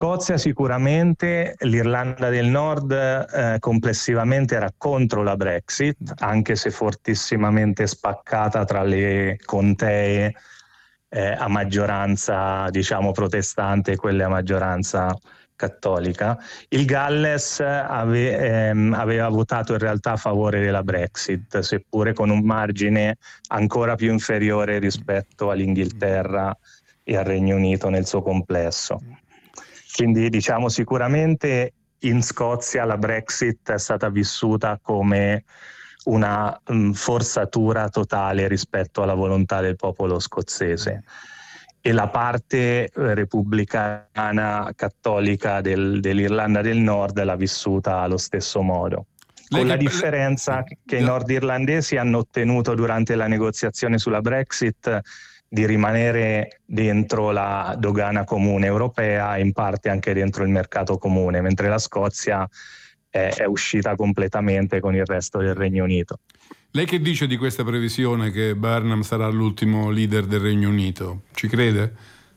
Scozia sicuramente, l'Irlanda del Nord complessivamente era contro la Brexit, anche se fortissimamente spaccata tra le contee a maggioranza, diciamo, protestante e quelle a maggioranza cattolica. Il Galles aveva votato in realtà a favore della Brexit, seppure con un margine ancora più inferiore rispetto all'Inghilterra e al Regno Unito nel suo complesso. Quindi diciamo sicuramente in Scozia la Brexit è stata vissuta come una forzatura totale rispetto alla volontà del popolo scozzese, e la parte repubblicana cattolica dell'Irlanda del Nord l'ha vissuta allo stesso modo. Con la differenza che i nordirlandesi hanno ottenuto durante la negoziazione sulla Brexit di rimanere dentro la dogana comune europea e in parte anche dentro il mercato comune, mentre la Scozia è uscita completamente con il resto del Regno Unito. Lei che dice di questa previsione che Burnham sarà l'ultimo leader del Regno Unito? Ci crede?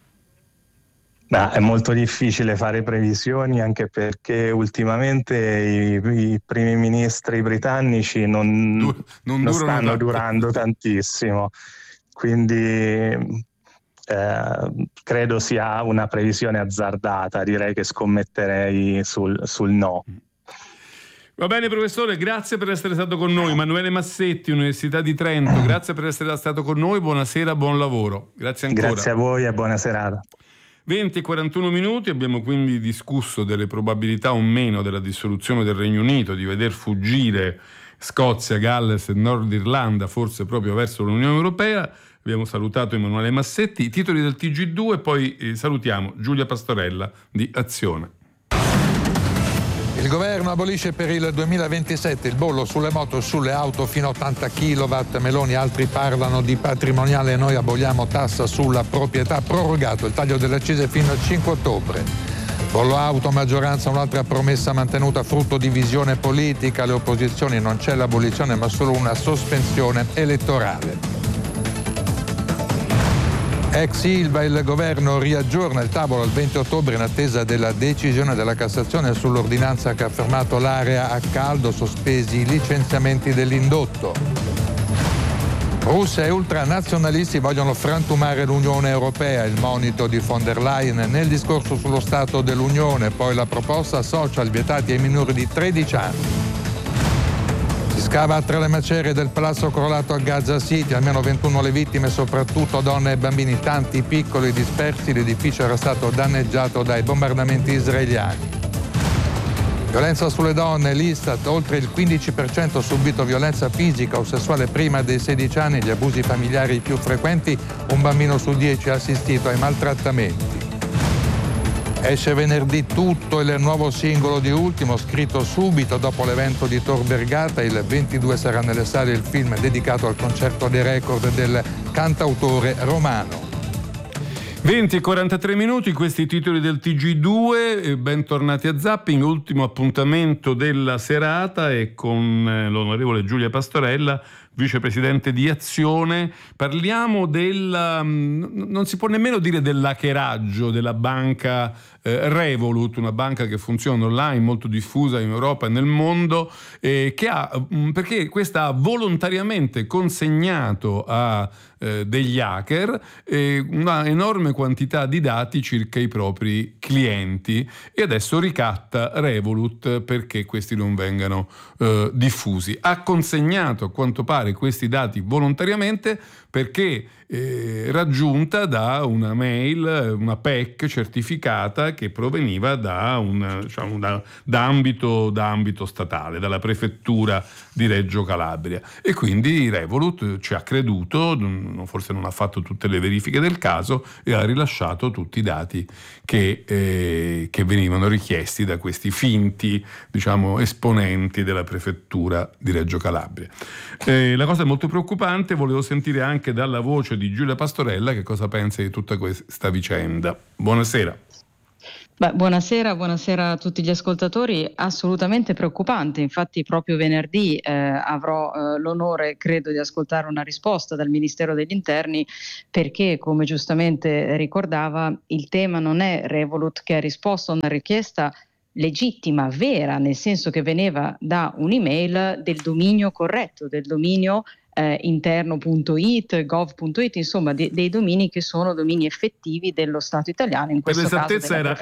È molto difficile fare previsioni, anche perché ultimamente i primi ministri britannici non stanno durando tantissimo. Quindi credo sia una previsione azzardata, direi che scommetterei sul no. Va bene professore, grazie per essere stato con noi. Emanuele Massetti, Università di Trento, grazie per essere stato con noi, buonasera, buon lavoro. Grazie ancora. Grazie a voi e buona serata. 20:41 minuti, abbiamo quindi discusso delle probabilità o meno della dissoluzione del Regno Unito, di veder fuggire Scozia, Galles e Nord Irlanda, forse proprio verso l'Unione Europea. Abbiamo salutato Emanuele Massetti, i titoli del TG2 e poi salutiamo Giulia Pastorella di Azione. Il governo abolisce per il 2027 il bollo sulle moto e sulle auto fino a 80 kW. Meloni e altri parlano di patrimoniale, noi aboliamo tassa sulla proprietà, prorogato il taglio delle accise fino al 5 ottobre. Bollo auto, maggioranza, un'altra promessa mantenuta frutto di visione politica. Le opposizioni, non c'è l'abolizione ma solo una sospensione elettorale. Ex Ilva, il governo riaggiorna il tavolo al 20 ottobre in attesa della decisione della Cassazione sull'ordinanza che ha fermato l'area a caldo, sospesi i licenziamenti dell'indotto. Russia e ultranazionalisti vogliono frantumare l'Unione Europea, il monito di von der Leyen nel discorso sullo Stato dell'Unione, poi la proposta social vietati ai minori di 13 anni. Si scava tra le macerie del palazzo crollato a Gaza City, almeno 21 le vittime, soprattutto donne e bambini, tanti piccoli dispersi, l'edificio era stato danneggiato dai bombardamenti israeliani. Violenza sulle donne, l'Istat, oltre il 15% ha subito violenza fisica o sessuale prima dei 16 anni, gli abusi familiari più frequenti, un bambino su 10 ha assistito ai maltrattamenti. Esce venerdì Tutto, il nuovo singolo di Ultimo, scritto subito dopo l'evento di Tor Vergata. Il 22 sarà nelle sale il film dedicato al concerto dei record del cantautore romano. 20:43 minuti, questi i titoli del TG2, bentornati a Zapping, ultimo appuntamento della serata e con l'onorevole Giulia Pastorella, vicepresidente di Azione. Parliamo non si può nemmeno dire dell'hackeraggio della banca Revolut, una banca che funziona online, molto diffusa in Europa e nel mondo, perché questa ha volontariamente consegnato a degli hacker una enorme quantità di dati circa i propri clienti e adesso ricatta Revolut perché questi non vengano diffusi. Ha consegnato a quanto pare questi dati volontariamente perché raggiunta da una mail, una PEC certificata che proveniva da ambito statale, dalla prefettura di Reggio Calabria, e quindi Revolut ci ha creduto, forse non ha fatto tutte le verifiche del caso e ha rilasciato tutti i dati che venivano richiesti da questi finti, esponenti della prefettura di Reggio Calabria. La cosa è molto preoccupante, volevo sentire anche dalla voce di Giulia Pastorella che cosa pensa di tutta questa vicenda. Buonasera. Buonasera a tutti gli ascoltatori. Assolutamente preoccupante, infatti proprio venerdì avrò l'onore, credo, di ascoltare una risposta dal Ministero degli Interni, perché, come giustamente ricordava, il tema non è Revolut, che ha risposto a una richiesta legittima, vera, nel senso che veniva da un'email del dominio corretto, del dominio interno.it, gov.it, insomma dei domini che sono domini effettivi dello Stato italiano, in questo caso. Per l'esattezza era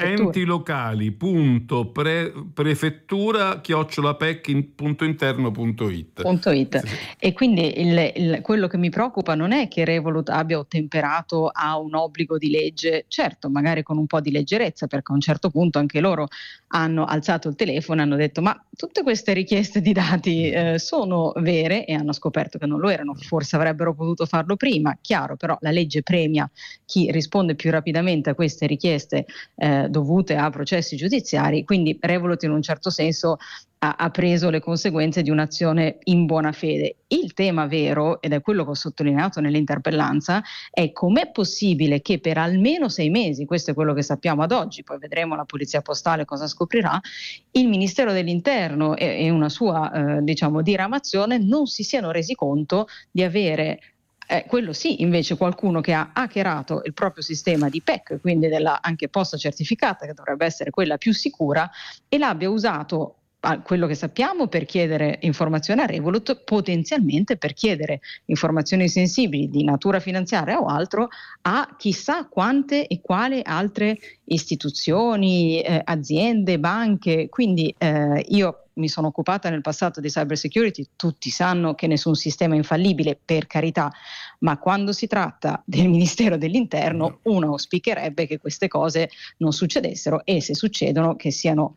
entilocali.prefettura@pec.interno.it. Sì. E quindi quello che mi preoccupa non è che Revolut abbia ottemperato a un obbligo di legge, certo, magari con un po' di leggerezza, perché a un certo punto anche loro hanno alzato il telefono e hanno detto: ma tutte queste richieste di dati sono vere? E hanno scoperto che non lo erano, forse avrebbero potuto farlo prima, chiaro, però la legge premia chi risponde più rapidamente a queste richieste dovute a processi giudiziari, quindi Revolut in un certo senso ha preso le conseguenze di un'azione in buona fede. Il tema vero, ed è quello che ho sottolineato nell'interpellanza, è com'è possibile che per almeno 6 mesi, questo è quello che sappiamo ad oggi, poi vedremo la Polizia Postale cosa scoprirà, il Ministero dell'Interno e una sua diramazione non si siano resi conto di avere quello sì, invece, qualcuno che ha hackerato il proprio sistema di PEC, quindi della anche posta certificata, che dovrebbe essere quella più sicura, e l'abbia usato, quello che sappiamo, per chiedere informazioni a Revolut, potenzialmente per chiedere informazioni sensibili di natura finanziaria o altro a chissà quante e quali altre istituzioni, aziende, banche. Quindi io mi sono occupata nel passato di cyber security, tutti sanno che nessun sistema è infallibile, per carità, ma quando si tratta del Ministero dell'Interno uno auspicherebbe che queste cose non succedessero, e se succedono che siano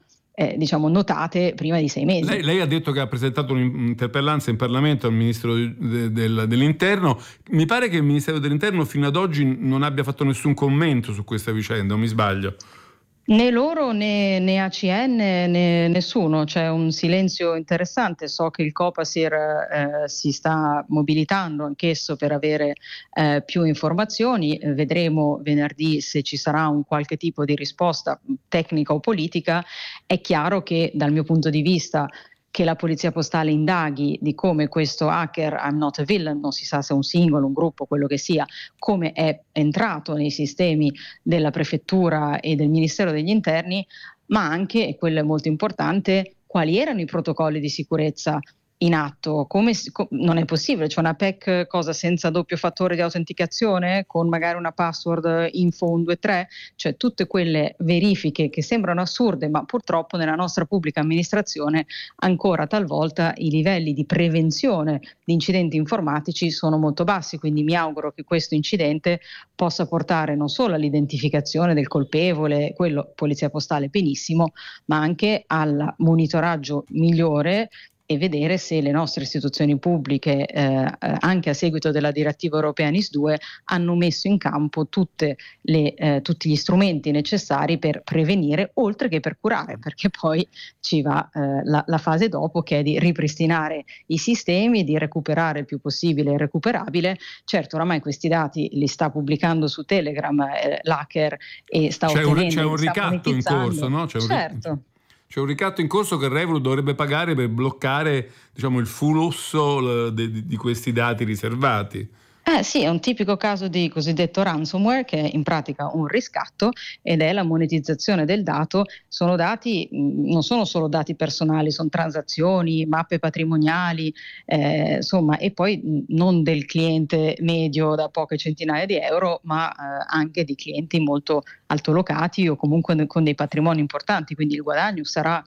notate prima di 6 mesi. Lei ha detto che ha presentato un'interpellanza in Parlamento al Ministro dell'Interno. Mi pare che il Ministero dell'Interno fino ad oggi non abbia fatto nessun commento su questa vicenda, o mi sbaglio? Né loro né ACN né nessuno, c'è un silenzio interessante. So che il Copasir si sta mobilitando anch'esso per avere più informazioni, vedremo venerdì se ci sarà un qualche tipo di risposta tecnica o politica. È chiaro che dal mio punto di vista che la Polizia Postale indaghi di come questo hacker, I'm not a villain, non si sa se è un singolo, un gruppo, quello che sia, come è entrato nei sistemi della Prefettura e del Ministero degli Interni, ma anche, e quello è molto importante, quali erano i protocolli di sicurezza in atto. Non è possibile, c'è una PEC senza doppio fattore di autenticazione, con magari una password info 123, cioè tutte quelle verifiche che sembrano assurde, ma purtroppo nella nostra pubblica amministrazione ancora talvolta i livelli di prevenzione di incidenti informatici sono molto bassi. Quindi mi auguro che questo incidente possa portare non solo all'identificazione del colpevole, quello Polizia Postale benissimo, ma anche al monitoraggio migliore e vedere se le nostre istituzioni pubbliche, anche a seguito della direttiva europea NIS2, hanno messo in campo tutti gli strumenti necessari per prevenire, oltre che per curare, perché poi ci va la fase dopo, che è di ripristinare i sistemi, di recuperare il più possibile il recuperabile. Certo, oramai questi dati li sta pubblicando su Telegram l'hacker e sta ottenendo... C'è un ricatto in corso, no? C'è un ricatto in corso che Revolut dovrebbe pagare per bloccare, il flusso di questi dati riservati. Sì, è un tipico caso di cosiddetto ransomware, che è in pratica un riscatto ed è la monetizzazione del dato. Sono dati, non sono solo dati personali, sono transazioni, mappe patrimoniali, insomma, e poi non del cliente medio da poche centinaia di euro, ma anche di clienti molto altolocati o comunque con dei patrimoni importanti, quindi il guadagno sarà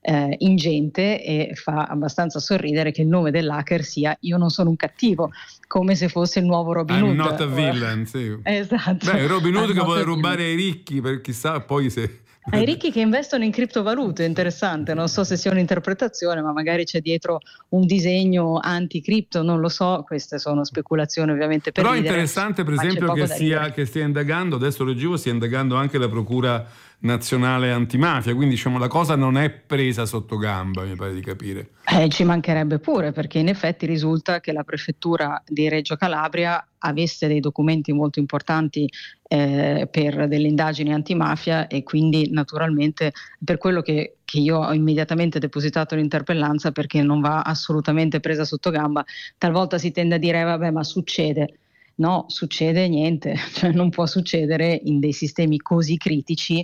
ingente, e fa abbastanza sorridere che il nome dell'hacker sia "io non sono un cattivo", come se fosse il nuovo Robin Hood. I'm not a villain, sì. Esatto. Robin Hood che vuole rubare ai ricchi, per chissà poi se... Ai ricchi che investono in criptovalute, interessante, non so se sia un'interpretazione, ma magari c'è dietro un disegno anti-cripto, non lo so, queste sono speculazioni ovviamente per Però ridere. Però è interessante, per esempio, che stia indagando, adesso leggevo, stia indagando anche la procura nazionale antimafia, quindi diciamo la cosa non è presa sotto gamba, mi pare di capire. Ci mancherebbe pure, perché in effetti risulta che la prefettura di Reggio Calabria avesse dei documenti molto importanti per delle indagini antimafia, e quindi naturalmente per quello che io ho immediatamente depositato l'interpellanza, perché non va assolutamente presa sotto gamba. Talvolta si tende a dire vabbè, ma succede. No, succede niente, cioè non può succedere in dei sistemi così critici,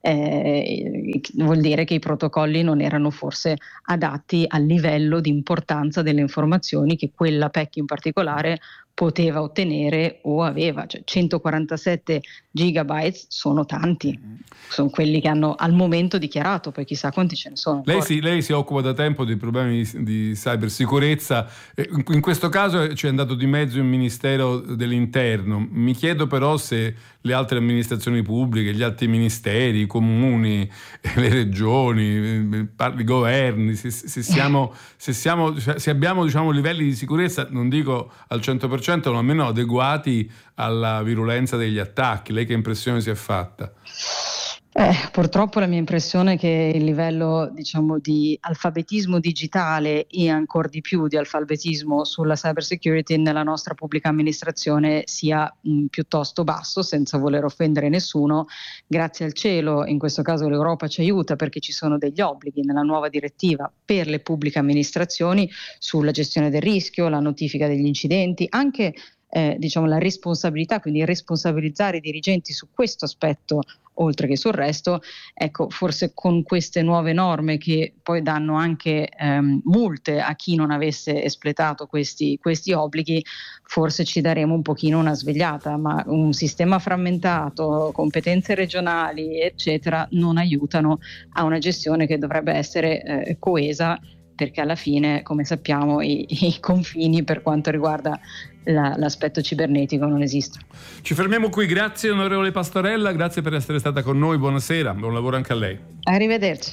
vuol dire che i protocolli non erano forse adatti al livello di importanza delle informazioni che quella PEC in particolare poteva ottenere o aveva. Cioè 147 gigabytes sono tanti, sono quelli che hanno al momento dichiarato, poi chissà quanti ce ne sono. Lei si occupa da tempo dei problemi di cybersicurezza, in questo caso ci è andato di mezzo il Ministero dell'Interno. Mi chiedo però se le altre amministrazioni pubbliche, gli altri ministeri, i comuni, le regioni, i governi, se abbiamo diciamo livelli di sicurezza, non dico al 100%, ma almeno adeguati alla virulenza degli attacchi. Lei che impressione si è fatta? Purtroppo la mia impressione è che il livello, diciamo, di alfabetismo digitale e ancora di più di alfabetismo sulla cyber security nella nostra pubblica amministrazione sia piuttosto basso, senza voler offendere nessuno. Grazie al cielo, in questo caso l'Europa ci aiuta, perché ci sono degli obblighi nella nuova direttiva per le pubbliche amministrazioni sulla gestione del rischio, la notifica degli incidenti, anche diciamo la responsabilità, quindi responsabilizzare i dirigenti su questo aspetto oltre che sul resto. Ecco, forse con queste nuove norme, che poi danno anche multe a chi non avesse espletato questi obblighi, forse ci daremo un pochino una svegliata, ma un sistema frammentato, competenze regionali eccetera non aiutano a una gestione che dovrebbe essere coesa, perché alla fine, come sappiamo, i confini per quanto riguarda l'aspetto cibernetico non esistono. Ci fermiamo qui, grazie onorevole Pastorella, grazie per essere stata con noi, buonasera, buon lavoro anche a lei. Arrivederci.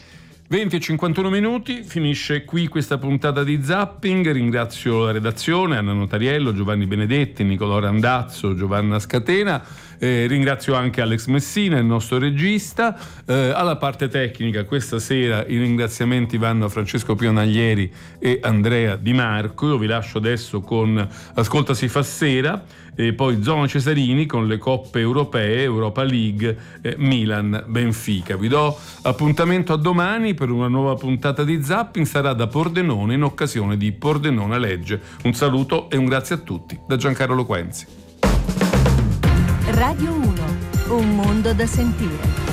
20:51, finisce qui questa puntata di Zapping. Ringrazio la redazione, Anna Notariello, Giovanni Benedetti, Nicolò Randazzo, Giovanna Scatena. Ringrazio anche Alex Messina, il nostro regista. Alla parte tecnica questa sera i ringraziamenti vanno a Francesco Pionaglieri e Andrea Di Marco. Io vi lascio adesso con Ascolta si fa sera, e poi Zona Cesarini con le coppe europee, Europa League, Milan-Benfica. Vi do appuntamento a domani per una nuova puntata di Zapping, sarà da Pordenone in occasione di Pordenone Legge. Un saluto e un grazie a tutti da Giancarlo Quenzi. Radio 1, un mondo da sentire.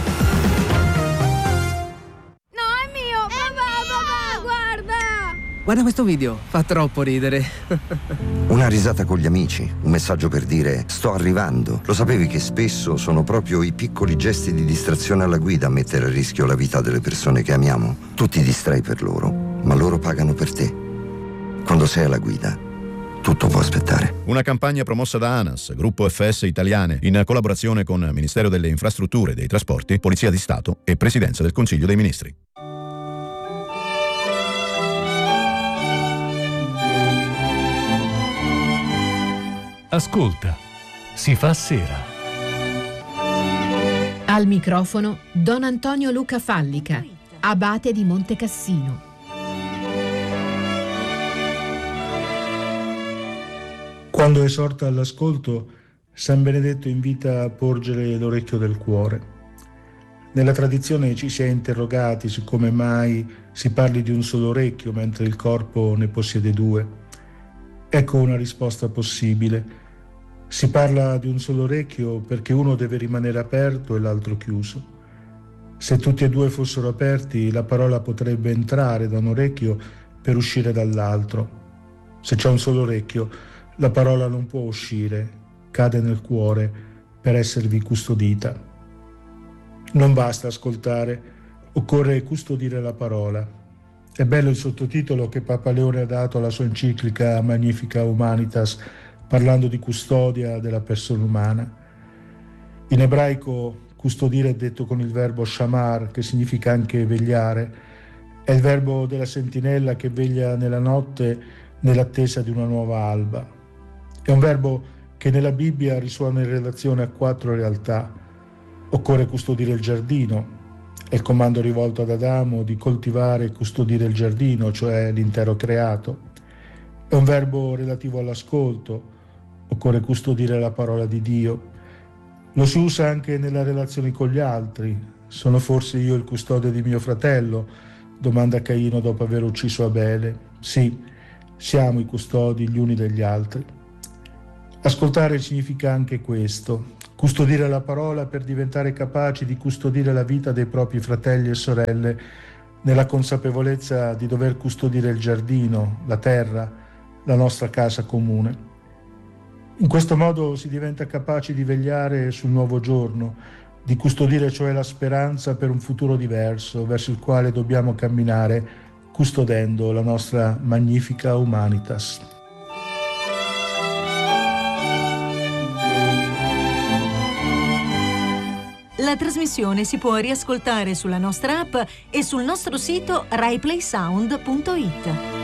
No, è mio! Papà, guarda! Guarda questo video, fa troppo ridere. Una risata con gli amici, un messaggio per dire sto arrivando. Lo sapevi che spesso sono proprio i piccoli gesti di distrazione alla guida a mettere a rischio la vita delle persone che amiamo? Tu ti distrai per loro, ma loro pagano per te. Quando sei alla guida, tutto può aspettare. Una campagna promossa da ANAS, Gruppo FS Italiane, in collaborazione con Ministero delle Infrastrutture e dei Trasporti, Polizia di Stato e Presidenza del Consiglio dei Ministri. Ascolta, si fa sera. Al microfono Don Antonio Luca Fallica, abate di Monte Cassino. Quando esorta all'ascolto, San Benedetto invita a porgere l'orecchio del cuore. Nella tradizione ci si è interrogati su come mai si parli di un solo orecchio mentre il corpo ne possiede due. Ecco una risposta possibile. Si parla di un solo orecchio perché uno deve rimanere aperto e l'altro chiuso. Se tutti e due fossero aperti, la parola potrebbe entrare da un orecchio per uscire dall'altro. Se c'è un solo orecchio, la parola non può uscire, cade nel cuore per esservi custodita. Non basta ascoltare, occorre custodire la parola. È bello il sottotitolo che Papa Leone ha dato alla sua enciclica Magnifica Humanitas, parlando di custodia della persona umana. In ebraico custodire è detto con il verbo shamar, che significa anche vegliare. È il verbo della sentinella che veglia nella notte nell'attesa di una nuova alba. È un verbo che nella Bibbia risuona in relazione a 4 realtà. Occorre custodire il giardino, È il comando rivolto ad Adamo di coltivare e custodire il giardino, cioè l'intero creato. È un verbo relativo all'ascolto. Occorre custodire la parola di Dio. Lo si usa anche nelle relazioni con gli altri. Sono forse io il custode di mio fratello? Domanda Caino dopo aver ucciso Abele. Sì, siamo i custodi gli uni degli altri. Ascoltare significa anche questo, custodire la parola per diventare capaci di custodire la vita dei propri fratelli e sorelle, nella consapevolezza di dover custodire il giardino, la terra, la nostra casa comune. In questo modo si diventa capaci di vegliare sul nuovo giorno, di custodire cioè la speranza per un futuro diverso, verso il quale dobbiamo camminare, custodendo la nostra magnifica humanitas. La trasmissione si può riascoltare sulla nostra app e sul nostro sito raiplaysound.it.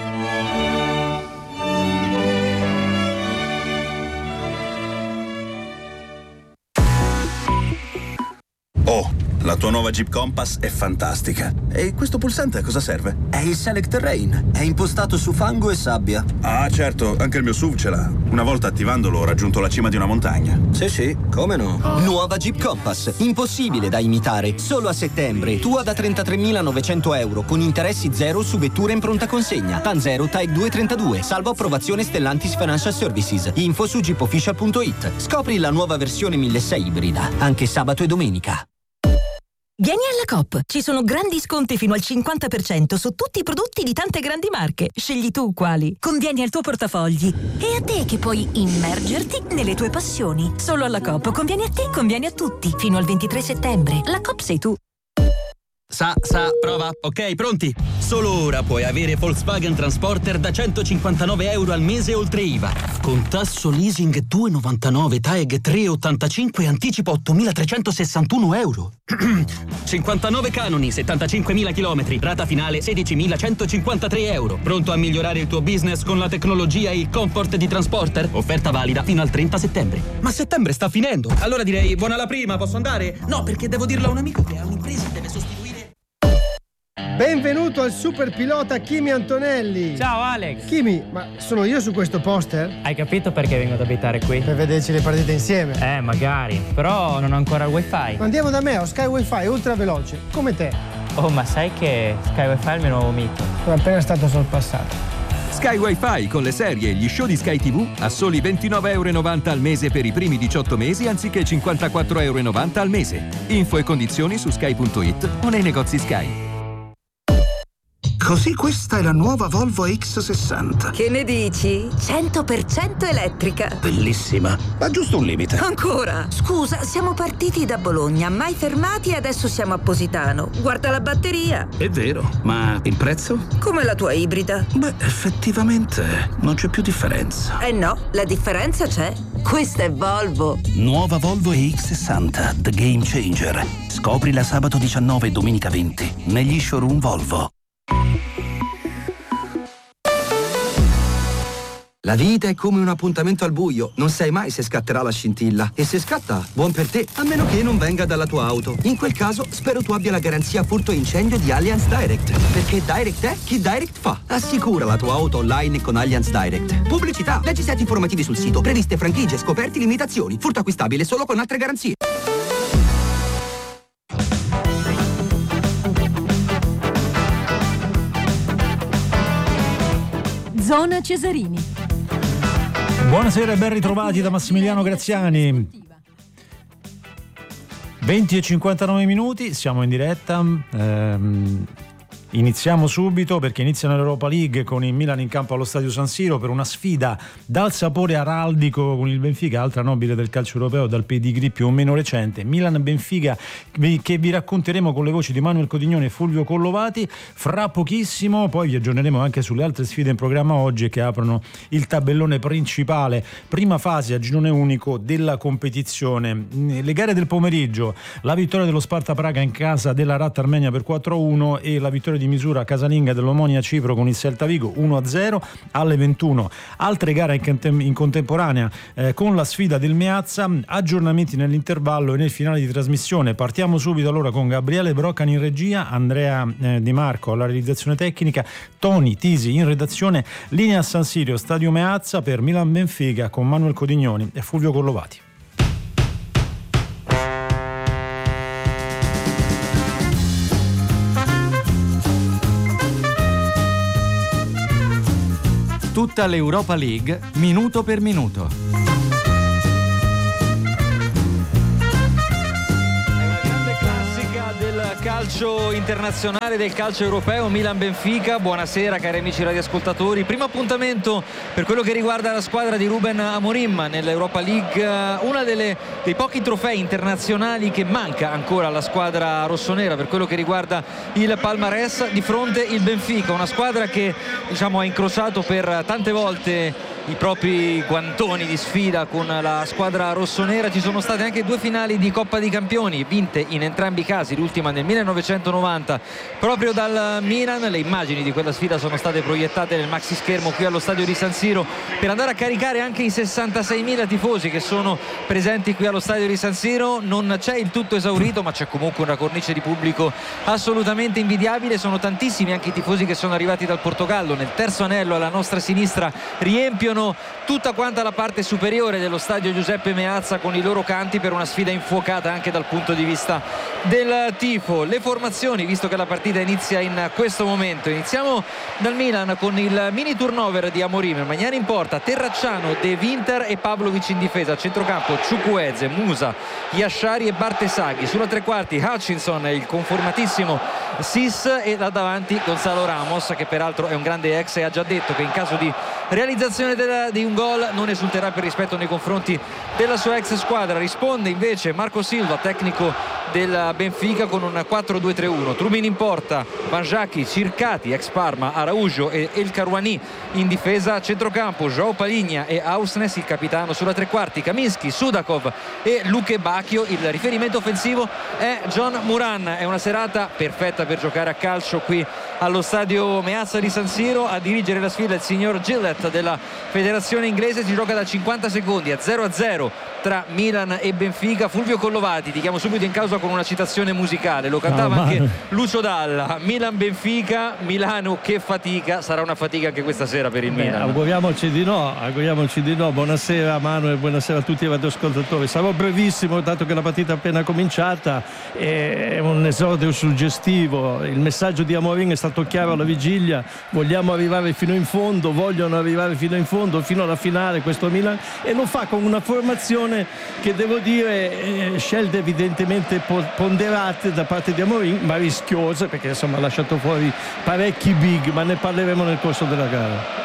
Oh, la tua nuova Jeep Compass è fantastica. E questo pulsante a cosa serve? È il Select Terrain. È impostato su fango e sabbia. Ah, certo, anche il mio SUV ce l'ha. Una volta attivandolo ho raggiunto la cima di una montagna. Sì, come no? Nuova Jeep Compass. Impossibile da imitare. Solo a settembre. Tua da 33.900 euro con interessi zero su vetture in pronta consegna. TAN 0 Type 232. Salvo approvazione Stellantis Financial Services. Info su jeepofficial.it. Scopri la nuova versione 1600 ibrida. Anche sabato e domenica. Vieni alla Coop, ci sono grandi sconti fino al 50% su tutti i prodotti di tante grandi marche. Scegli tu quali. Convieni al tuo portafogli. E a te che puoi immergerti nelle tue passioni. Solo alla Coop convieni a te, convieni a tutti. Fino al 23 settembre. La Coop sei tu. Prova. Ok, pronti? Solo ora puoi avere Volkswagen Transporter da 159 euro al mese oltre IVA. Con tasso leasing 2,99, TAEG 3,85 e anticipo 8.361 euro. 59 canoni, 75.000 chilometri, rata finale 16.153 euro. Pronto a migliorare il tuo business con la tecnologia e il comfort di Transporter? Offerta valida fino al 30 settembre. Ma settembre sta finendo. Allora direi buona alla prima, posso andare? No, perché devo dirlo a un amico che ha un'impresa e deve sostituire. Benvenuto al super pilota Kimi Antonelli. Ciao Alex. Kimi, ma sono io su questo poster? Hai capito perché vengo ad abitare qui? Per vederci le partite insieme. Magari, però non ho ancora il wifi. Ma andiamo da me, ho Sky Wi-Fi ultra veloce, come te. Oh, ma sai che Sky Wi-Fi è il mio nuovo mito? Sono appena stato sorpassato. Sky Wi-Fi con le serie e gli show di Sky TV a soli 29,90 euro al mese per i primi 18 mesi anziché 54,90 euro al mese. Info e condizioni su sky.it o nei negozi Sky. Così questa è la nuova Volvo X60. Che ne dici? 100% elettrica. Bellissima, ma giusto un limite. Ancora? Scusa, siamo partiti da Bologna, mai fermati e adesso siamo a Positano. Guarda la batteria. È vero, ma il prezzo? Come la tua ibrida. Beh, effettivamente non c'è più differenza. No, la differenza c'è. Questa è Volvo. Nuova Volvo X60, The Game Changer. Scoprila sabato 19 e domenica 20 negli showroom Volvo. La vita è come un appuntamento al buio, non sai mai se scatterà la scintilla. E se scatta, buon per te, a meno che non venga dalla tua auto. In quel caso, spero tu abbia la garanzia furto incendio di Allianz Direct. Perché Direct è chi Direct fa. Assicura la tua auto online con Allianz Direct. Pubblicità, leggi set informativi sul sito, previste franchigie, scoperti, limitazioni. Furto acquistabile solo con altre garanzie. Zona Cesarini. Buonasera e ben ritrovati da Massimiliano Graziani. 20:59, siamo in diretta. Iniziamo subito perché inizia l'Europa League con il Milan in campo allo Stadio San Siro per una sfida dal sapore araldico con il Benfica, altra nobile del calcio europeo dal pedigree più o meno recente. Milan-Benfica che vi racconteremo con le voci di Manuel Codignone e Fulvio Collovati fra pochissimo, poi vi aggiorneremo anche sulle altre sfide in programma oggi che aprono il tabellone principale, prima fase a girone unico della competizione. Le gare del pomeriggio, la vittoria dello Sparta Praga in casa della Rat Armenia per 4-1 e la vittoria di di misura casalinga dell'Omonia Cipro con il Celta Vigo 1-0. Alle 21 altre gare in contemporanea con la sfida del Meazza, aggiornamenti nell'intervallo e nel finale di trasmissione. Partiamo subito allora con Gabriele Broccani in regia, Andrea Di Marco alla realizzazione tecnica, Toni Tisi in redazione. Linea San Sirio, Stadio Meazza per Milan Benfica con Manuel Codignoni e Fulvio Collovati. Tutta l'Europa League, minuto per minuto. Calcio internazionale, del calcio europeo, Milan-Benfica. Buonasera cari amici radioascoltatori, primo appuntamento per quello che riguarda la squadra di Ruben Amorim nell'Europa League, una dei pochi trofei internazionali che manca ancora alla squadra rossonera per quello che riguarda il palmarès. Di fronte il Benfica, una squadra che ha incrociato per tante volte i propri guantoni di sfida con la squadra rossonera. Ci sono state anche 2 finali di Coppa dei Campioni vinte in entrambi i casi, l'ultima nel 1990 proprio dal Milan. Le immagini di quella sfida sono state proiettate nel maxi schermo qui allo stadio di San Siro per andare a caricare anche i 66.000 tifosi che sono presenti qui allo stadio di San Siro. Non c'è il tutto esaurito, ma c'è comunque una cornice di pubblico assolutamente invidiabile. Sono tantissimi anche i tifosi che sono arrivati dal Portogallo. Nel terzo anello alla nostra sinistra riempiono tutta quanta la parte superiore dello stadio Giuseppe Meazza con i loro canti per una sfida infuocata anche dal punto di vista del tifo. Le formazioni, visto che la partita inizia in questo momento, iniziamo dal Milan con il mini turnover di Amorim. Magnani in porta, Terracciano, De Winter e Pavlovic in difesa. A centrocampo Chukwueze, Musa, Yashari e Bartesaghi. Sulla tre quarti Hutchinson, il conformatissimo Sis, e da davanti Gonzalo Ramos, che peraltro è un grande ex e ha già detto che in caso di realizzazione di un gol non esulterà per rispetto nei confronti della sua ex squadra. Risponde invece Marco Silva, tecnico del Benfica, con un 4-2-3-1. Trubin in porta, Banjaki, Circati, ex Parma, Araujo e El Karouani in difesa. A centrocampo João Palhinha e Ausnes, il capitano. Sulla tre quarti Kaminski, Sudakov e Luke Bacchio. Il riferimento offensivo è John Moran. È una serata perfetta per giocare a calcio qui allo stadio Meazza di San Siro. A dirigere la sfida il signor Gillett della federazione inglese. Si gioca da 50 secondi a 0-0 tra Milan e Benfica. Fulvio Collovati, ti chiamo subito in causa con una citazione musicale, lo cantava anche Lucio Dalla. Milan-Benfica, Milano che fatica. Sarà una fatica anche questa sera per il Milan. Auguriamoci di no. Buonasera Manu e buonasera a tutti i radioascoltatori. Sarò brevissimo, dato che la partita è appena cominciata. È un esordio suggestivo. Il messaggio di Amorim è stato chiaro alla vigilia: vogliamo arrivare fino in fondo, vogliono arrivare fino in fondo, fino alla finale questo Milan, e lo fa con una formazione che, devo dire, scelte evidentemente ponderate da parte di Amorim, ma rischiose, perché insomma ha lasciato fuori parecchi big, ma ne parleremo nel corso della gara.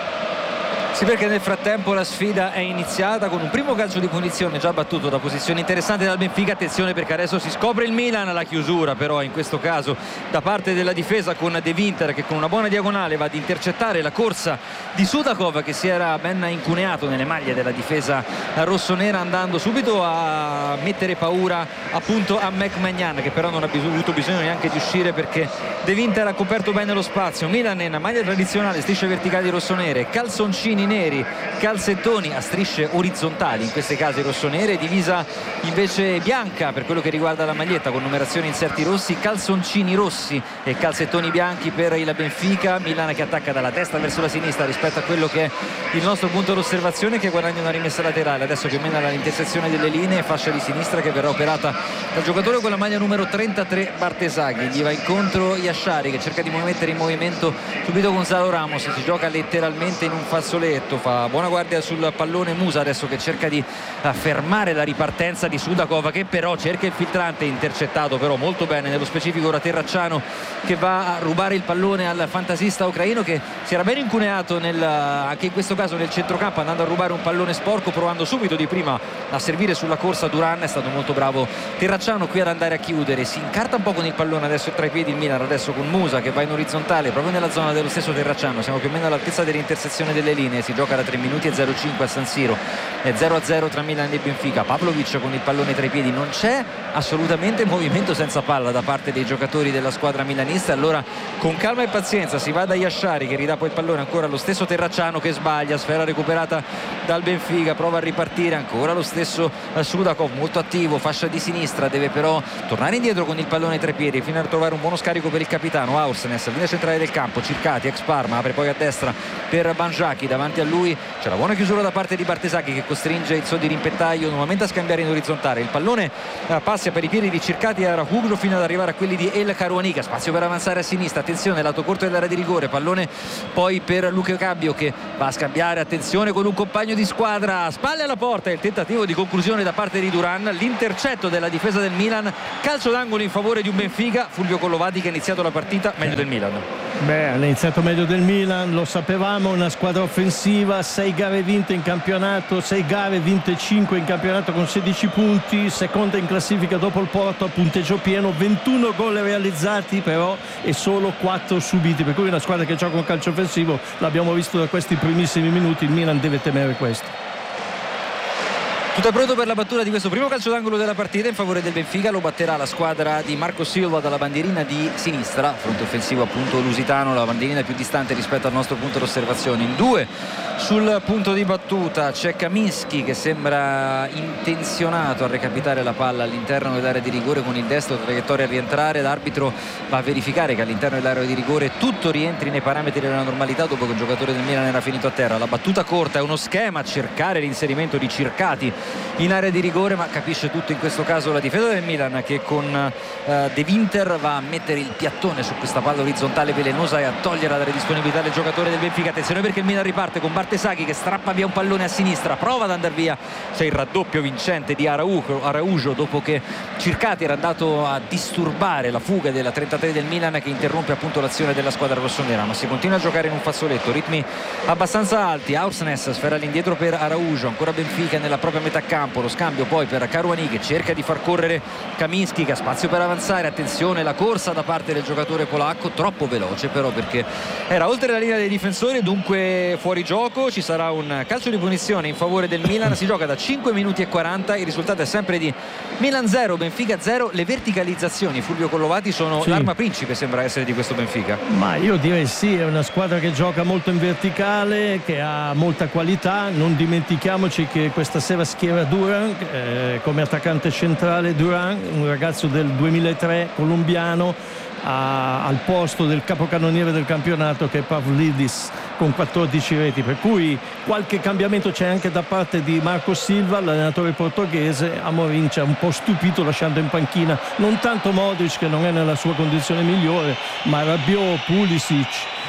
Sì, perché nel frattempo la sfida è iniziata con un primo calcio di punizione già battuto da posizione interessante dal Benfica. Attenzione, perché adesso si scopre il Milan. La chiusura però in questo caso da parte della difesa, con De Winter che con una buona diagonale va ad intercettare la corsa di Sudakov, che si era ben incuneato nelle maglie della difesa rossonera, andando subito a mettere paura appunto a Magnan, che però non ha avuto bisogno neanche di uscire, perché De Winter ha coperto bene lo spazio. Milan in maglia tradizionale, strisce verticali rossonere, calzoncini neri, calzettoni a strisce orizzontali, in questi casi rossonere, divisa invece bianca per quello che riguarda la maglietta, con numerazione inserti rossi, calzoncini rossi e calzettoni bianchi per il Benfica. Milan che attacca dalla destra verso la sinistra rispetto a quello che è il nostro punto d'osservazione, che guadagna una rimessa laterale adesso più o meno all'intersezione delle linee, fascia di sinistra che verrà operata dal giocatore con la maglia numero 33 Bartesaghi. Gli va incontro Yashari, che cerca di mettere in movimento subito Gonzalo Ramos. Si gioca letteralmente in un fazzoletto, fa buona guardia sul pallone Musa adesso, che cerca di fermare la ripartenza di Sudakov, che però cerca il filtrante, intercettato però molto bene nello specifico da Terracciano, che va a rubare il pallone al fantasista ucraino, che si era ben incuneato anche in questo caso nel centrocampo, andando a rubare un pallone sporco, provando subito di prima a servire sulla corsa Duran. È stato molto bravo Terracciano qui ad andare a chiudere. Si incarta un po' con il pallone adesso tra i piedi il Milan, adesso con Musa che va in orizzontale proprio nella zona dello stesso Terracciano. Siamo più o meno all'altezza dell'intersezione delle linee. pallone, si gioca da 3 minuti e 0,5 a San Siro, è 0-0 tra Milan e Benfica. Pavlovic con il pallone tra i piedi, non c'è assolutamente movimento senza palla da parte dei giocatori della squadra milanista. Allora con calma e pazienza si va da Yashari che ridà poi il pallone ancora allo stesso Terracciano che sbaglia, sfera recuperata dal Benfica, prova a ripartire ancora lo stesso Sudakov, molto attivo, fascia di sinistra, deve però tornare indietro con il pallone tra i piedi fino a trovare un buono scarico per il capitano Aursnes, linea centrale del campo, Circati, ex Parma, apre poi a destra per Banjaki, davanti a lui c'è la buona chiusura da parte di Bartesacchi che costringe il suo dirimpettaio nuovamente a scambiare in orizzontale, il pallone passa per i piedi di Circati e Araujo fino ad arrivare a quelli di El Caruanica, spazio per avanzare a sinistra, attenzione lato corto dell'area di rigore, pallone poi per Luca Cabbio che va a scambiare, attenzione con un compagno di squadra, spalle alla porta, il tentativo di conclusione da parte di Duran, l'intercetto della difesa del Milan, calcio d'angolo in favore di un Benfica, Fulvio Collovati che ha iniziato la partita meglio del Milan. Ha iniziato meglio del Milan, lo sapevamo, una squadra offensiva, 6 gare vinte in campionato, 6 gare vinte 5 in campionato con 16 punti, seconda in classifica dopo il Porto a punteggio pieno, 21 gol realizzati però e solo 4 subiti, per cui una squadra che gioca un calcio offensivo, l'abbiamo visto da questi primissimi minuti, il Milan deve temere questo. Tutto è pronto per la battuta di questo primo calcio d'angolo della partita in favore del Benfica, lo batterà la squadra di Marco Silva dalla bandierina di sinistra, fronte offensivo appunto lusitano, la bandierina più distante rispetto al nostro punto d'osservazione. In 2 sul punto di battuta c'è Kaminski che sembra intenzionato a recapitare la palla all'interno dell'area di rigore con il destro, traiettoria a rientrare, l'arbitro va a verificare che all'interno dell'area di rigore tutto rientri nei parametri della normalità dopo che il giocatore del Milan era finito a terra. La battuta corta è uno schema, cercare l'inserimento di Circati in area di rigore, ma capisce tutto in questo caso la difesa del Milan che con De Winter va a mettere il piattone su questa palla orizzontale velenosa e a togliere dalle disponibilità del giocatore del Benfica. Attenzione perché il Milan riparte con Bartesacchi che strappa via un pallone a sinistra, prova ad andare via, c'è il raddoppio vincente di Araujo dopo che Circati era andato a disturbare la fuga della 33 del Milan che interrompe appunto l'azione della squadra rossonera, ma si continua a giocare in un fazzoletto, ritmi abbastanza alti. Aursnes sfera all'indietro per Araujo, ancora Benfica nella propria metà campo, lo scambio poi per Caruani che cerca di far correre Kaminski che ha spazio per avanzare, attenzione la corsa da parte del giocatore polacco, troppo veloce però perché era oltre la linea dei difensori, dunque fuori gioco, ci sarà un calcio di punizione in favore del Milan, si gioca da 5 minuti e 40, il risultato è sempre di Milan 0, Benfica 0, le verticalizzazioni Fulvio Collovati sono l'arma principe, sembra essere di questo Benfica. Ma io direi sì, è una squadra che gioca molto in verticale, che ha molta qualità, non dimentichiamoci che questa sera schiera Duran come attaccante centrale, Duran, un ragazzo del 2003 colombiano, al posto del capocannoniere del campionato che è Pavlidis con 14 reti, per cui qualche cambiamento c'è anche da parte di Marco Silva, l'allenatore portoghese. Amorim ci ha un po' stupito lasciando in panchina non tanto Modric che non è nella sua condizione migliore, ma Rabiot, Pulisic,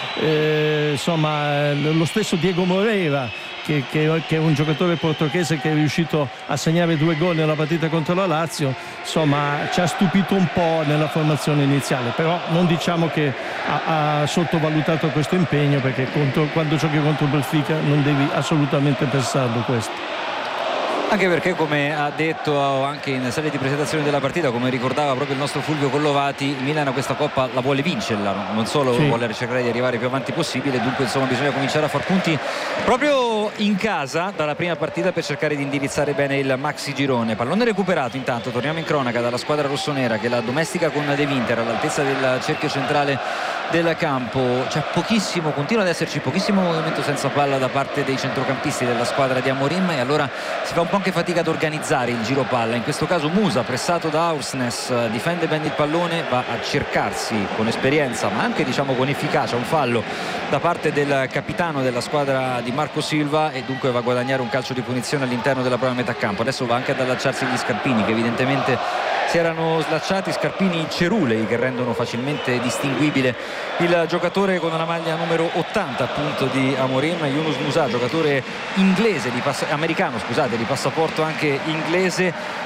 insomma lo stesso Diego Moreira che è un giocatore portoghese che è riuscito a segnare 2 gol nella partita contro la Lazio, insomma ci ha stupito un po' nella formazione iniziale, però non diciamo che ha sottovalutato questo impegno, perché quando giochi contro il Benfica non devi assolutamente pensarlo questo. Anche perché, come ha detto anche in sede di presentazione della partita, come ricordava proprio il nostro Fulvio Collovati, il Milan a questa Coppa la vuole vincerla, non solo vuole cercare di arrivare più avanti possibile, dunque insomma bisogna cominciare a far punti proprio in casa dalla prima partita per cercare di indirizzare bene il maxi girone. Pallone recuperato, intanto torniamo in cronaca dalla squadra rossonera che la domestica con De Winter all'altezza del cerchio centrale del campo. C'è pochissimo, continua ad esserci pochissimo movimento senza palla da parte dei centrocampisti della squadra di Amorim e allora si fa un po' anche fatica ad organizzare il giro palla. In questo caso Musa, pressato da Aursnes, difende bene il pallone, va a cercarsi con esperienza ma anche diciamo con efficacia un fallo da parte del capitano della squadra di Marco Silva e dunque va a guadagnare un calcio di punizione all'interno della propria metà campo. Adesso va anche ad allacciarsi gli scarpini che evidentemente si erano slacciati, scarpini cerulei che rendono facilmente distinguibile il giocatore con la maglia numero 80 appunto di Amorim, Yunus Musa, giocatore inglese americano di passaporto anche inglese.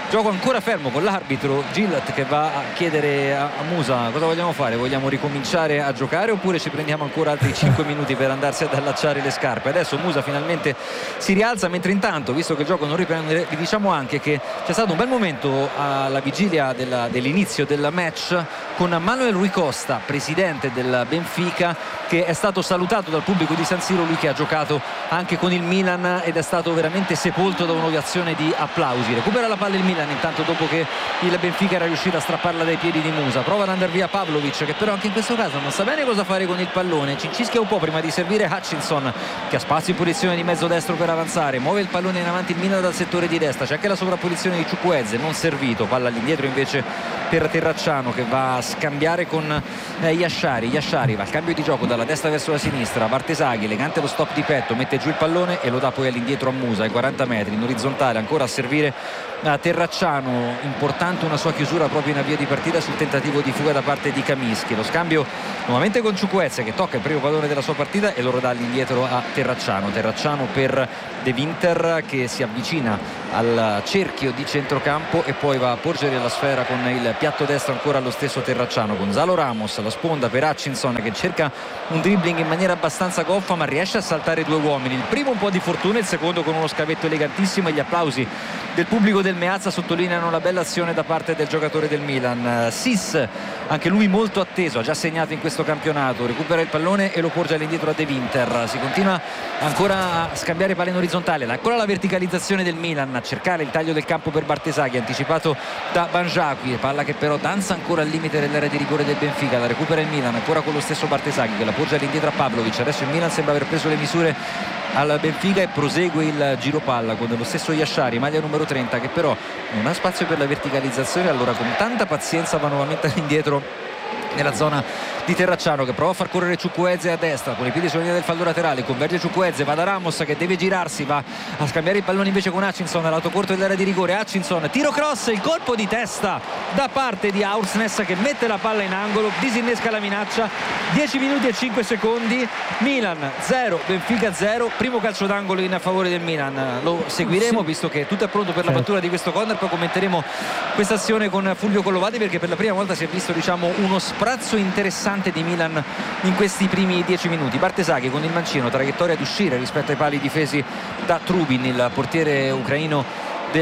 gioco ancora fermo con l'arbitro Gillett che va a chiedere a Musa cosa vogliamo fare, vogliamo ricominciare a giocare oppure ci prendiamo ancora altri 5 minuti per andarsi ad allacciare le scarpe. Adesso Musa finalmente si rialza, mentre intanto, visto che il gioco non riprende, vi diciamo anche che c'è stato un bel momento alla vigilia dell'inizio del match con Manuel Rui Costa, presidente del Benfica, che è stato salutato dal pubblico di San Siro, lui che ha giocato anche con il Milan ed è stato veramente sepolto da un'ovazione di applausi. Recupera la palla il Milan intanto dopo che il Benfica era riuscito a strapparla dai piedi di Musa, prova ad andare via Pavlovic che però anche in questo caso non sa bene cosa fare con il pallone, cincischia un po' prima di servire Hutchinson che ha spazio in posizione di mezzo destro per avanzare, muove il pallone in avanti il Milan dal settore di destra, c'è anche la sovrapposizione di Chukwueze, non servito, palla all'indietro invece per Terracciano che va a scambiare con Yashari va al cambio di gioco dalla destra verso la sinistra, Bartesaghi elegante lo stop di petto, mette giù il pallone e lo dà poi all'indietro a Musa ai 40 metri in orizzontale, ancora a servire a Terracciano, importante una sua chiusura proprio in avvio di partita sul tentativo di fuga da parte di Kaminsky, lo scambio nuovamente con Chukwueze che tocca il primo pallone della sua partita e lo dà all'indietro a Terracciano per De Winter che si avvicina al cerchio di centrocampo e poi va a porgere la sfera con il piatto destro ancora allo stesso Terracciano. Gonzalo Ramos, la sponda per Hutchinson che cerca un dribbling in maniera abbastanza goffa ma riesce a saltare due uomini, il primo un po' di fortuna, il secondo con uno scavetto elegantissimo e gli applausi del pubblico del Meazza sottolineano la bella azione da parte del giocatore del Milan. Sis, anche lui molto atteso, ha già segnato in questo campionato, recupera il pallone e lo porge all'indietro a De Winter, si continua ancora a scambiare palle in orizzontale, ancora la verticalizzazione del Milan, a cercare il taglio del campo per Bartesaghi anticipato da Banjaki, palla che però danza ancora al limite dell'area di rigore del Benfica, la recupera il Milan ancora con lo stesso Bartesaghi che la porge all'indietro a Pavlovic, adesso il Milan sembra aver preso le misure al Benfica e prosegue il giro palla con lo stesso Yashari, maglia numero 30 che però non ha spazio per la verticalizzazione, allora con tanta pazienza va nuovamente all'indietro nella zona di Terracciano che prova a far correre Chukwueze a destra con i piedi sulla linea del fallo laterale, converge Chukwueze, va da Ramos che deve girarsi, va a scambiare il pallone invece con Hutchinson all'auto corto dell'area di rigore, Hutchinson, tiro cross, il colpo di testa da parte di Aursnes che mette la palla in angolo, disinnesca la minaccia, 10 minuti e 5 secondi, Milan 0, Benfica 0, primo calcio d'angolo in favore del Milan, lo seguiremo visto che tutto è pronto per la battuta di questo corner, poi commenteremo questa azione con Fulvio Collovati perché per la prima volta si è visto uno sprazzo interessante di Milan in questi primi 10 minuti. Bartesaghi con il mancino, traiettoria ad uscire rispetto ai pali difesi da Trubin, il portiere ucraino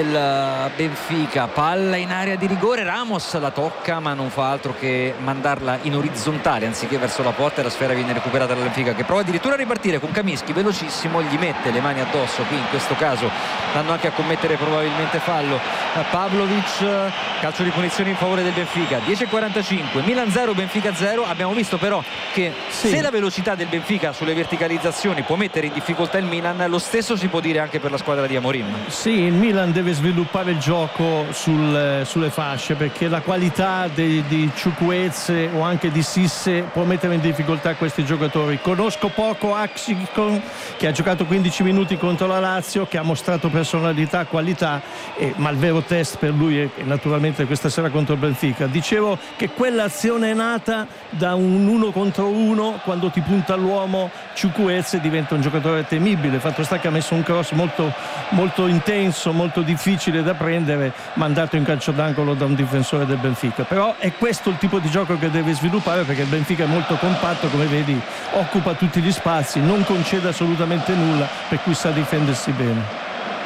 del Benfica, palla in area di rigore, Ramos la tocca ma non fa altro che mandarla in orizzontale anziché verso la porta e la sfera viene recuperata dal Benfica che prova addirittura a ripartire con Kaminsky velocissimo, gli mette le mani addosso, qui in questo caso vanno anche a commettere probabilmente fallo Pavlovic, calcio di punizione in favore del Benfica, 10:45, Milan 0 Benfica 0, abbiamo visto però che se la velocità del Benfica sulle verticalizzazioni può mettere in difficoltà il Milan, lo stesso si può dire anche per la squadra di Amorim. Sì, il Milan deve sviluppare il gioco sulle fasce perché la qualità di Chukwueze o anche di Sisse può mettere in difficoltà questi giocatori. Conosco poco Hutchinson che ha giocato 15 minuti contro la Lazio, che ha mostrato personalità, qualità, ma il vero test per lui è naturalmente questa sera contro il Benfica. Dicevo che quell'azione è nata da un 1 contro 1, quando ti punta l'uomo Chukwueze diventa un giocatore temibile, fatto sta che ha messo un cross molto, molto intenso, molto difficile da prendere, mandato in calcio d'angolo da un difensore del Benfica. Però è questo il tipo di gioco che deve sviluppare perché il Benfica è molto compatto, come vedi occupa tutti gli spazi, non concede assolutamente nulla, per cui sa difendersi bene.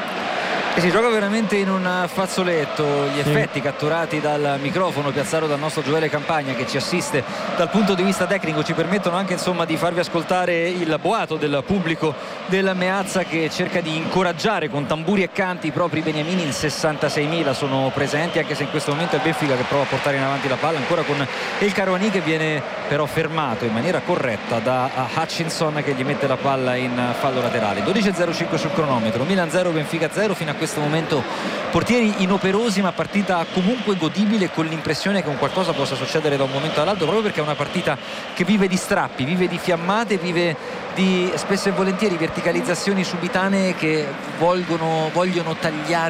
E si gioca veramente in un fazzoletto, gli effetti catturati dal microfono piazzato dal nostro Gioele Campagna che ci assiste dal punto di vista tecnico ci permettono anche di farvi ascoltare il boato del pubblico del Meazza che cerca di incoraggiare con tamburi e canti i propri beniamini, in 66.000 sono presenti, anche se in questo momento è Benfica che prova a portare in avanti la palla ancora con El Karouani che viene però fermato in maniera corretta da Hutchinson che gli mette la palla in fallo laterale. 12:05 sul cronometro, Milan 0 Benfica 0, fino a questo momento portieri inoperosi ma partita comunque godibile, con l'impressione che un qualcosa possa succedere da un momento all'altro, proprio perché è una partita che vive di strappi, vive di fiammate, vive di spesso e volentieri verticalizzazioni subitanee che vogliono tagliare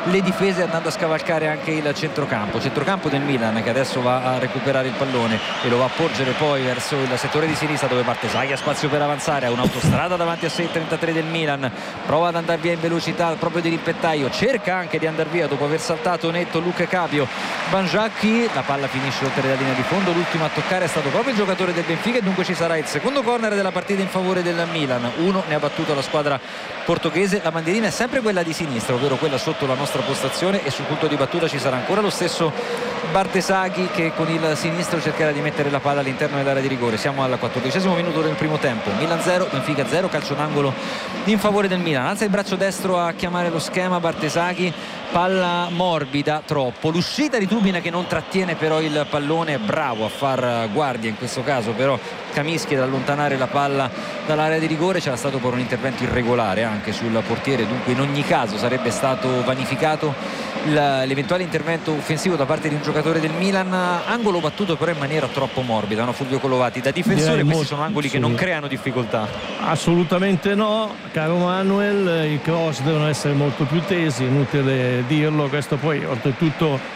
le difese, andando a scavalcare anche il centrocampo del Milan, che adesso va a recuperare il pallone e lo va a porgere poi verso il settore di sinistra, dove Bartesaghi ha spazio per avanzare, ha un'autostrada davanti a sé, il 33 del Milan, prova ad andare via in velocità proprio di rimpettaio, cerca anche di andare via dopo aver saltato netto Luke Capio. Banjaki, la palla finisce oltre la linea di fondo, l'ultimo a toccare è stato proprio il giocatore del Benfica e dunque ci sarà il secondo corner della partita in favore del Milan. Uno ne ha battuto la squadra portoghese, la bandierina è sempre quella di sinistra, ovvero quella sotto la nostra postazione, e sul punto di battuta ci sarà ancora lo stesso Bartesaghi che con il sinistro cercherà di mettere la palla all'interno dell'area di rigore. Siamo al 14° minuto del primo tempo, Milan 0 Benfica 0, calcio d'angolo in favore del Milan. Alza il braccio destro a chiamare lo schema Bartesaghi, palla morbida troppo, l'uscita di Trubin che non trattiene però il pallone, bravo a far guardia in questo caso però Kaminsky ad allontanare la palla dall'area di rigore. C'era stato poi un intervento irregolare anche sul portiere, dunque in ogni caso sarebbe stato vanificato l'eventuale intervento offensivo da parte di un giocatore del Milan. Angolo battuto però in maniera troppo morbida, no Fulvio Colovati? Da difensore questi sono angoli che non creano difficoltà. Assolutamente no, caro Manuel, i cross devono essere molto più tesi, inutile dirlo. Questo poi oltretutto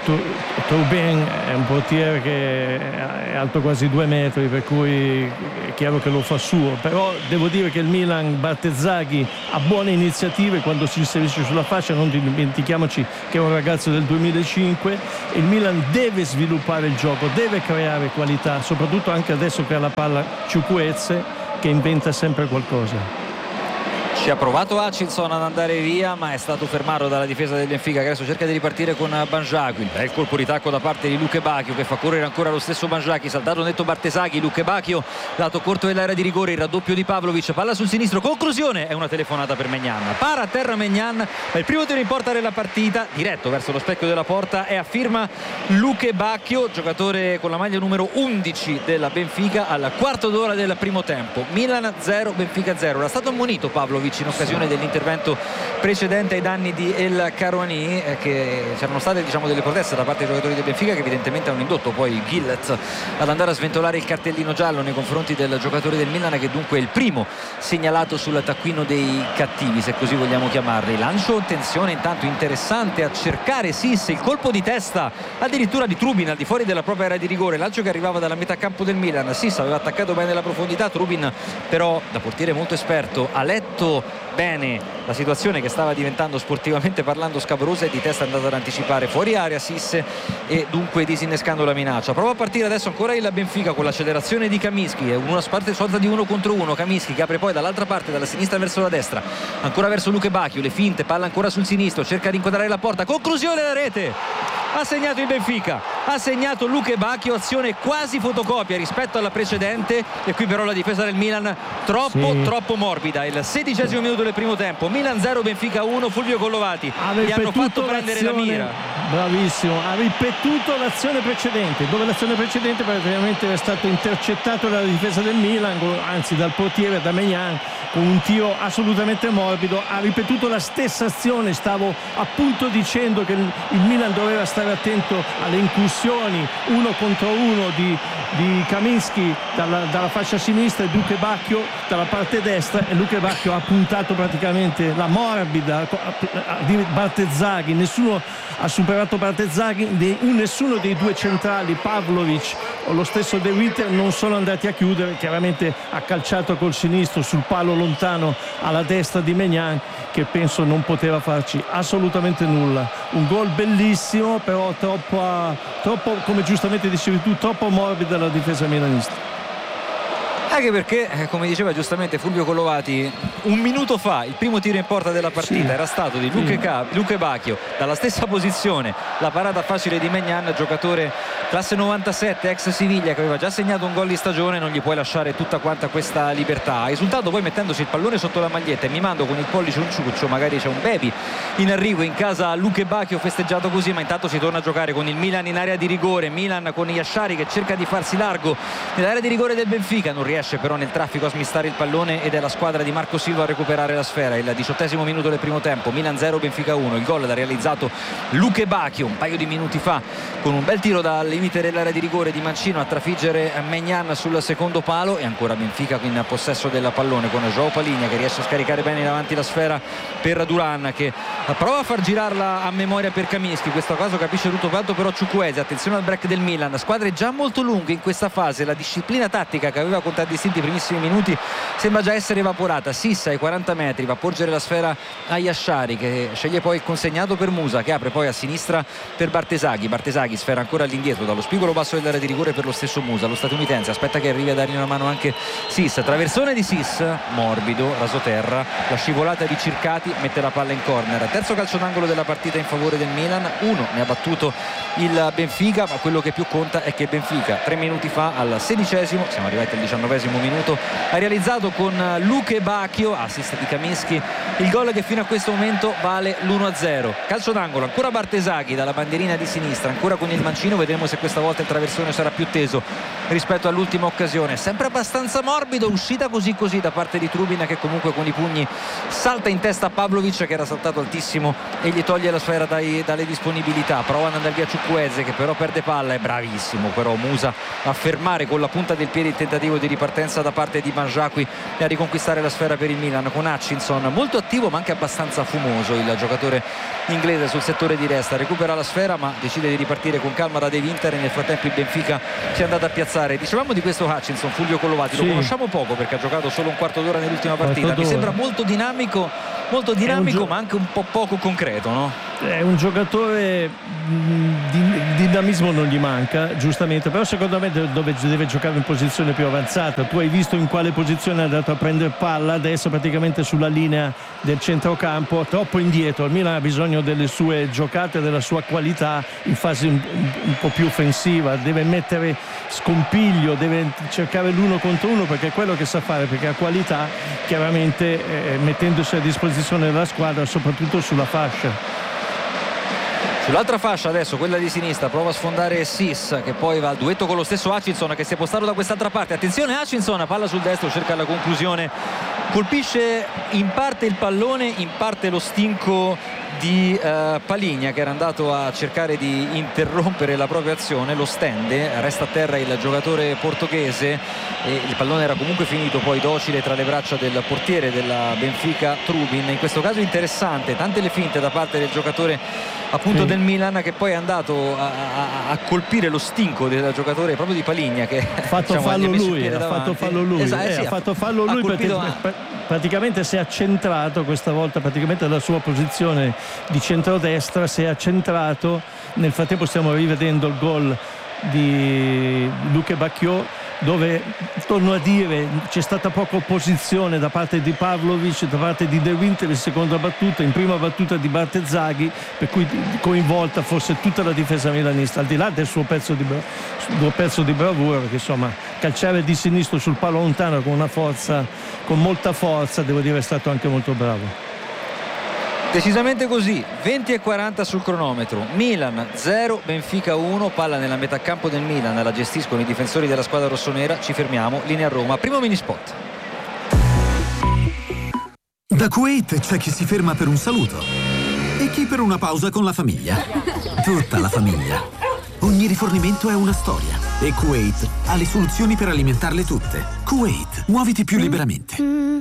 Trubin è un portiere che è alto quasi 2 metri, per cui è chiaro che lo fa suo, però devo dire che il Milan, Bartesaghi ha buone iniziative quando si inserisce sulla fascia, non dimentichiamoci che è un ragazzo del 2005. Il Milan deve sviluppare il gioco, deve creare qualità, soprattutto anche adesso che ha la palla Chukwueze che inventa sempre qualcosa. Ci ha provato Hutchinson ad andare via, ma è stato fermato dalla difesa del Benfica, che adesso cerca di ripartire con Banjaki. Il bel colpo di tacco da parte di Luke Bacchio, che fa correre ancora lo stesso Banjaki. Saltato netto Bartesaghi, Luke Bacchio lato corto dell'area di rigore, il raddoppio di Pavlovic, palla sul sinistro, conclusione, è una telefonata per Maignan, para a terra Maignan, ma il primo tiro in porta della partita diretto verso lo specchio della porta è a firma Luke Bacchio, giocatore con la maglia numero 11 della Benfica, al quarto d'ora del primo tempo. Milan 0 Benfica 0. Era stato ammonito Pavlovic in occasione dell'intervento precedente ai danni di El Karouani, che c'erano state delle proteste da parte dei giocatori del Benfica, che evidentemente hanno indotto poi Gillett ad andare a sventolare il cartellino giallo nei confronti del giocatore del Milan, che dunque è il primo segnalato sul taccuino dei cattivi, se così vogliamo chiamarli. Lancio, tensione intanto interessante a cercare Sisse, il colpo di testa addirittura di Trubin al di fuori della propria area di rigore, lancio che arrivava dalla metà campo del Milan. Sisse aveva attaccato bene la profondità, Trubin però da portiere molto esperto ha letto bene la situazione che stava diventando sportivamente parlando scabrosa e di testa è andato ad anticipare fuori area Sisse e dunque disinnescando la minaccia. Prova a partire adesso ancora il Benfica con l'accelerazione di Kaminsky, una sorta di 1 contro 1. Kaminsky che apre poi dall'altra parte, dalla sinistra verso la destra, ancora verso Luke Bacchio, le finte, palla ancora sul sinistro, cerca di inquadrare la porta, conclusione la rete. Ha segnato il Benfica, ha segnato Luke Bacchio, azione quasi fotocopia rispetto alla precedente, e qui però la difesa del Milan troppo morbida. Il 16° minuto del primo tempo, Milan 0 Benfica 1. Fulvio Collovati, gli hanno fatto prendere la mira. Bravissimo, ha ripetuto l'azione precedente, dove l'azione precedente praticamente è stato intercettato dalla difesa del Milan, anzi dal portiere, da Maignan, con un tiro assolutamente morbido. Ha ripetuto la stessa azione, stavo appunto dicendo che il Milan doveva stare attento alle incursioni 1 contro 1 di Kaminsky dalla fascia sinistra e Luke Bacchio dalla parte destra, e Luke Bacchio ha puntato praticamente la morbida di Bartesaghi. Nessuno ha superato Bartesaghi, nessuno dei due centrali, Pavlovic o lo stesso De Winter, non sono andati a chiudere. Chiaramente ha calciato col sinistro sul palo lontano alla destra di Maignan, che penso non poteva farci assolutamente nulla. Un gol bellissimo, però troppo, come giustamente dicevi tu, troppo morbida la difesa milanista. Anche perché, come diceva giustamente Fulvio Collovati, un minuto fa il primo tiro in porta della partita era stato di Luke Bacchio dalla stessa posizione, la parata facile di Maignan, giocatore classe 97, ex Siviglia, che aveva già segnato un gol di stagione. Non gli puoi lasciare tutta quanta questa libertà. Ha esultato poi mettendosi il pallone sotto la maglietta e mimando con il pollice un ciuccio, magari c'è un baby in arrivo in casa. Luke Bacchio festeggiato così, ma intanto si torna a giocare con il Milan in area di rigore. Milan con Yashari che cerca di farsi largo nell'area di rigore del Benfica, non riesce riesce però nel traffico a smistare il pallone ed è la squadra di Marco Silva a recuperare la sfera. Il 18° minuto del primo tempo, Milan 0 Benfica 1. Il gol l'ha realizzato Luke Bacchio un paio di minuti fa con un bel tiro dal limite dell'area di rigore di Mancino a trafiggere Maignan sul secondo palo, e ancora Benfica in possesso del pallone con João Palhinha che riesce a scaricare bene in avanti la sfera per Duran, che prova a far girarla a memoria per Kaminski. In questo caso capisce tutto quanto però Chukwueze. Attenzione al break del Milan, squadre già molto lunghe in questa fase, la disciplina tattica che aveva contraddistinto i primissimi minuti sembra già essere evaporata. Sissa ai 40 metri va a porgere la sfera a Yashari, che sceglie poi il consegnato per Musa, che apre poi a sinistra per Bartesaghi, sfera ancora all'indietro dallo spigolo basso dell'area di rigore per lo stesso Musa, lo statunitense aspetta che arrivi a dargli una mano anche Sis, traversone di Sis, morbido, rasoterra, la scivolata di Circati mette la palla in corner. Terzo calcio d'angolo della partita in favore del Milan, uno ne ha battuto il Benfica, ma quello che più conta è che il Benfica 3 minuti fa al 16°, siamo arrivati al 19° minuto, ha realizzato con Luke Bacchio, assist di Kaminski, il gol che fino a questo momento vale l'1-0. Calcio d'angolo, ancora Bartesaghi dalla bandierina di sinistra, ancora con il mancino, vedremo se questa volta il traversone sarà più teso rispetto all'ultima occasione. Sempre abbastanza morbido, uscita così da parte di Trubin, che comunque con i pugni salta in testa a Pavlovic che era saltato altissimo e gli toglie la sfera dalle disponibilità. Prova ad andare via Chukwueze che però perde palla, è bravissimo però Musa a fermare con la punta del piede il tentativo di ripartenza da parte di Mangiacqui e a riconquistare la sfera per il Milan, con Hutchinson molto attivo ma anche abbastanza fumoso, il giocatore inglese sul settore di destra. Recupera la sfera ma decide di ripartire con calma da De Winter, e nel frattempo il Benfica si è andato a piazzare. Dicevamo di questo Hutchinson, Fulvio Collovati, lo conosciamo poco perché ha giocato solo un quarto d'ora nell'ultima partita, mi sembra molto dinamico ma anche un po' poco concreto, no? È un giocatore, dinamismo non gli manca giustamente, però secondo me deve giocare in posizione più avanzata. Tu hai visto in quale posizione è andato a prendere palla, adesso praticamente sulla linea del centrocampo, troppo indietro. Il Milan ha bisogno delle sue giocate, della sua qualità in fase un po' più offensiva, deve mettere scompiglio, deve cercare l'1 contro 1 perché è quello che sa fare, perché ha qualità, chiaramente mettendosi a disposizione della squadra soprattutto sulla fascia. Sull'altra fascia adesso, quella di sinistra, prova a sfondare Sis che poi va al duetto con lo stesso Hutchinson che si è postato da quest'altra parte. Attenzione Hutchinson, palla sul destro, cerca la conclusione, colpisce in parte il pallone, in parte lo stinco di Palhinha che era andato a cercare di interrompere la propria azione, lo stende, resta a terra il giocatore portoghese e il pallone era comunque finito poi docile tra le braccia del portiere della Benfica Trubin. In questo caso interessante, tante le finte da parte del giocatore appunto del Milan, che poi è andato a colpire lo stinco del giocatore proprio di Palhinha, che ha fatto fallo lui perché praticamente si è accentrato questa volta, praticamente dalla sua posizione di centrodestra si è accentrato. Nel frattempo stiamo rivedendo il gol di Luke Bacchio, dove, torno a dire, c'è stata poca opposizione da parte di Pavlovic, da parte di De Winter in seconda battuta, in prima battuta di Bartesaghi, per cui coinvolta forse tutta la difesa milanista, al di là del suo pezzo di bravura, perché insomma calciare di sinistro sul palo lontano con molta forza, devo dire è stato anche molto bravo. Decisamente così, 20:40 sul cronometro, Milan 0, Benfica 1, palla nella metà campo del Milan, la gestiscono i difensori della squadra rossonera. Ci fermiamo, linea Roma, primo mini spot. Da Kuwait c'è chi si ferma per un saluto e chi per una pausa con la famiglia. Tutta la famiglia. Ogni rifornimento è una storia e Kuwait ha le soluzioni per alimentarle tutte. Kuwait, muoviti più liberamente.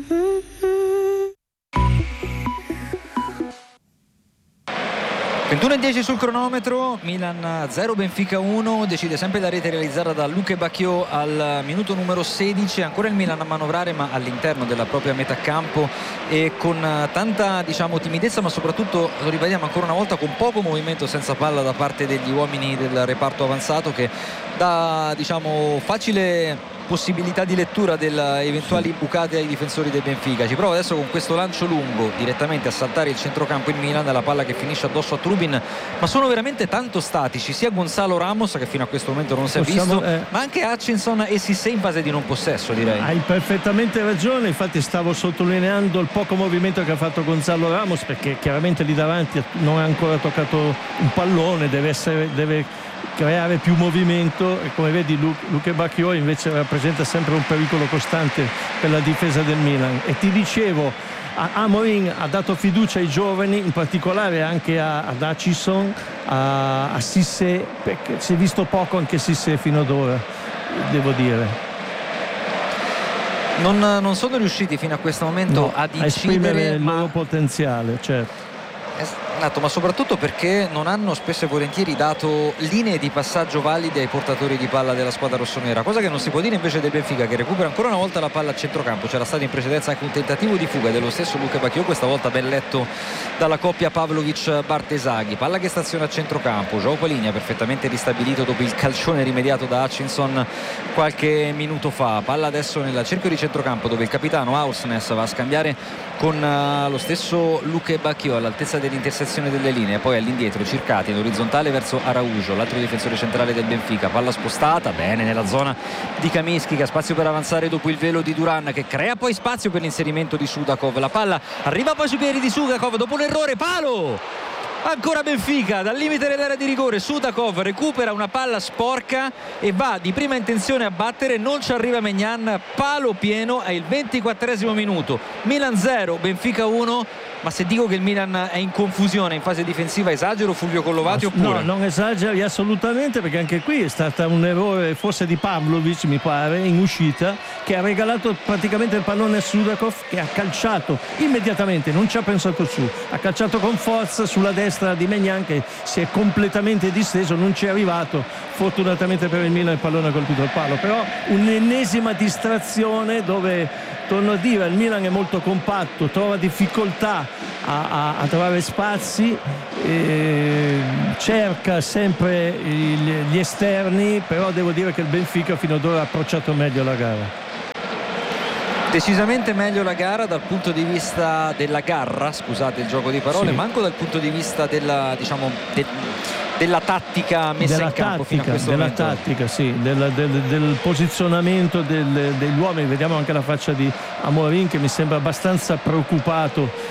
21:10 sul cronometro, Milan 0, Benfica 1, decide sempre la rete realizzata da Luke Bacchio al minuto numero 16, ancora il Milan a manovrare ma all'interno della propria metà campo e con tanta timidezza, ma soprattutto, lo ripetiamo ancora una volta, con poco movimento senza palla da parte degli uomini del reparto avanzato, che dà facile possibilità di lettura delle eventuali bucate ai difensori del Benfica. Ci prova adesso con questo lancio lungo direttamente a saltare il centrocampo in Milan, la palla che finisce addosso a Trubin, ma sono veramente tanto statici sia Gonzalo Ramos, che fino a questo momento non si è visto, ma anche Hutchinson e Cissé in fase di non possesso, direi. Hai perfettamente ragione, infatti stavo sottolineando il poco movimento che ha fatto Gonzalo Ramos, perché chiaramente lì davanti non ha ancora toccato un pallone, deve creare più movimento, e come vedi Luke Bacchio invece rappresenta sempre un pericolo costante per la difesa del Milan. E ti dicevo, Amorim ha dato fiducia ai giovani, in particolare anche ad Hutchinson, a Cissé, perché si è visto poco anche Cissé fino ad ora, devo dire. Non sono riusciti fino a questo momento ad esprimere il loro potenziale, certo. Esatto, ma soprattutto perché non hanno spesso e volentieri dato linee di passaggio valide ai portatori di palla della squadra rossonera, cosa che non si può dire invece del Benfica, che recupera ancora una volta la palla a centrocampo. C'era stato in precedenza anche un tentativo di fuga dello stesso Luke Bacchio, questa volta ben letto dalla coppia Pavlovic-Bartesaghi. Palla che staziona a centrocampo, João Palhinha perfettamente ristabilito dopo il calcione rimediato da Hutchinson qualche minuto fa. Palla adesso nel cerchio di centrocampo, dove il capitano Aursnes va a scambiare con lo stesso Luke Bacchio all'altezza dell'intersezione delle linee, poi all'indietro Circati in orizzontale verso Araujo, l'altro difensore centrale del Benfica. Palla spostata bene nella zona di Kamiński, che ha spazio per avanzare dopo il velo di Duran, che crea poi spazio per l'inserimento di Sudakov. La palla arriva poi sui piedi di Sudakov dopo l'errore, palo! Ancora Benfica dal limite dell'area di rigore. Sudakov recupera una palla sporca e va di prima intenzione a battere, non ci arriva Maignan, palo pieno. È il 24esimo minuto, Milan 0 Benfica 1. Ma se dico che il Milan è in confusione in fase difensiva esagero, Fulvio Collovati, oppure? No, non esageri assolutamente, perché anche qui è stato un errore forse di Pavlovic, mi pare, in uscita, che ha regalato praticamente il pallone a Sudakov, che ha calciato immediatamente, non ci ha pensato su, ha calciato con forza sulla destra di Maignan, che si è completamente disteso, non ci è arrivato. Fortunatamente per il Milan il pallone ha colpito il palo, però un'ennesima distrazione dove, torno a dire, il Milan è molto compatto, trova difficoltà a trovare spazi, cerca sempre gli esterni, però devo dire che il Benfica fino ad ora ha approcciato meglio la gara. Decisamente meglio la gara dal punto di vista della garra, scusate il gioco di parole, sì. manco dal punto di vista della, diciamo, della tattica messa in campo fino a questo momento. Della tattica, sì, del posizionamento degli uomini. Vediamo anche la faccia di Amorim, che mi sembra abbastanza preoccupato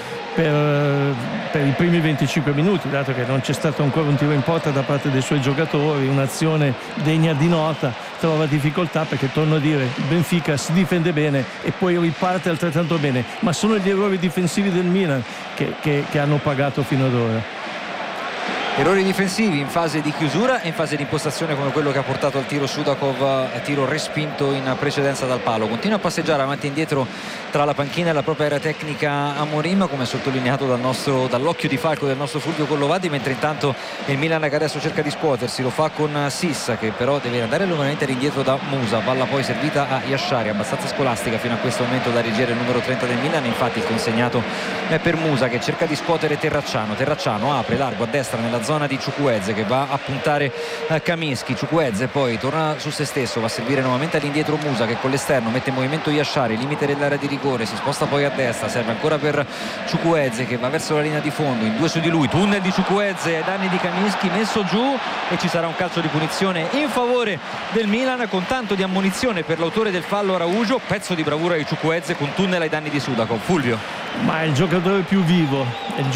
per i primi 25 minuti, dato che non c'è stato ancora un tiro in porta da parte dei suoi giocatori, un'azione degna di nota. Trova difficoltà perché, torno a dire, il Benfica si difende bene e poi riparte altrettanto bene, ma sono gli errori difensivi del Milan che hanno pagato fino ad ora. Errori difensivi in fase di chiusura e in fase di impostazione, come quello che ha portato al tiro Sudakov, tiro respinto in precedenza dal palo. Continua a passeggiare avanti e indietro tra la panchina e la propria area tecnica Amorim, come sottolineato dall'occhio di falco del nostro Fulvio Collovati, mentre intanto il Milan, che adesso cerca di scuotersi, lo fa con Sissa, che però deve andare nuovamente all'indietro da Musa. Palla poi servita a Yashari, abbastanza scolastica fino a questo momento da reggere il numero 30 del Milan. Infatti il consegnato è per Musa, che cerca di scuotere Terracciano apre largo a destra nella zona di Chukwueze, che va a puntare Kamiński. Chukwueze poi torna su se stesso, va a servire nuovamente all'indietro Musa, che con l'esterno mette in movimento Yashari, limite dell'area di rigore, si sposta poi a destra, serve ancora per Chukwueze, che va verso la linea di fondo, in due su di lui, tunnel di Chukwueze ai danni di Kamiński, messo giù, e ci sarà un calcio di punizione in favore del Milan, con tanto di ammonizione per l'autore del fallo Araujo. Pezzo di bravura di Chukwueze con tunnel ai danni di Sudakov. Fulvio? Ma è il giocatore più vivo,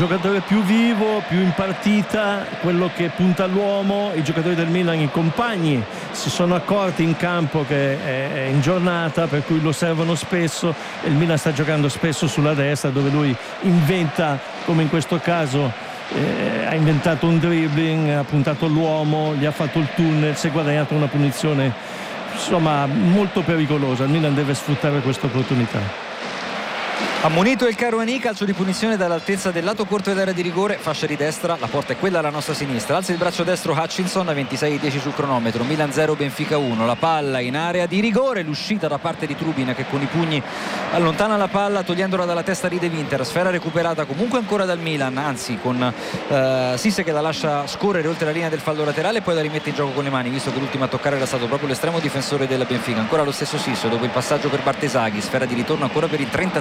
più in partita, quello che punta all'uomo. I giocatori del Milan, i compagni, si sono accorti in campo che è in giornata, per cui lo servono spesso. Il Milan sta giocando spesso sulla destra, dove lui inventa, come in questo caso, ha inventato un dribbling, ha puntato l'uomo, gli ha fatto il tunnel, si è guadagnato una punizione, insomma, molto pericolosa. Il Milan deve sfruttare questa opportunità. Ammonito il Caruani, calcio di punizione dall'altezza del lato corto dell'area di rigore, fascia di destra, la porta è quella alla nostra sinistra. Alza il braccio destro Hutchinson, a 26:10 sul cronometro. Milan 0 Benfica 1. La palla in area di rigore, l'uscita da parte di Trubin, che con i pugni allontana la palla togliendola dalla testa di De Winter. Sfera recuperata comunque ancora dal Milan, anzi con Sisse che la lascia scorrere oltre la linea del fallo laterale e poi la rimette in gioco con le mani, visto che l'ultimo a toccare era stato proprio l'estremo difensore del Benfica. Ancora lo stesso Sisso dopo il passaggio per Bartesaghi, sfera di ritorno ancora per il 33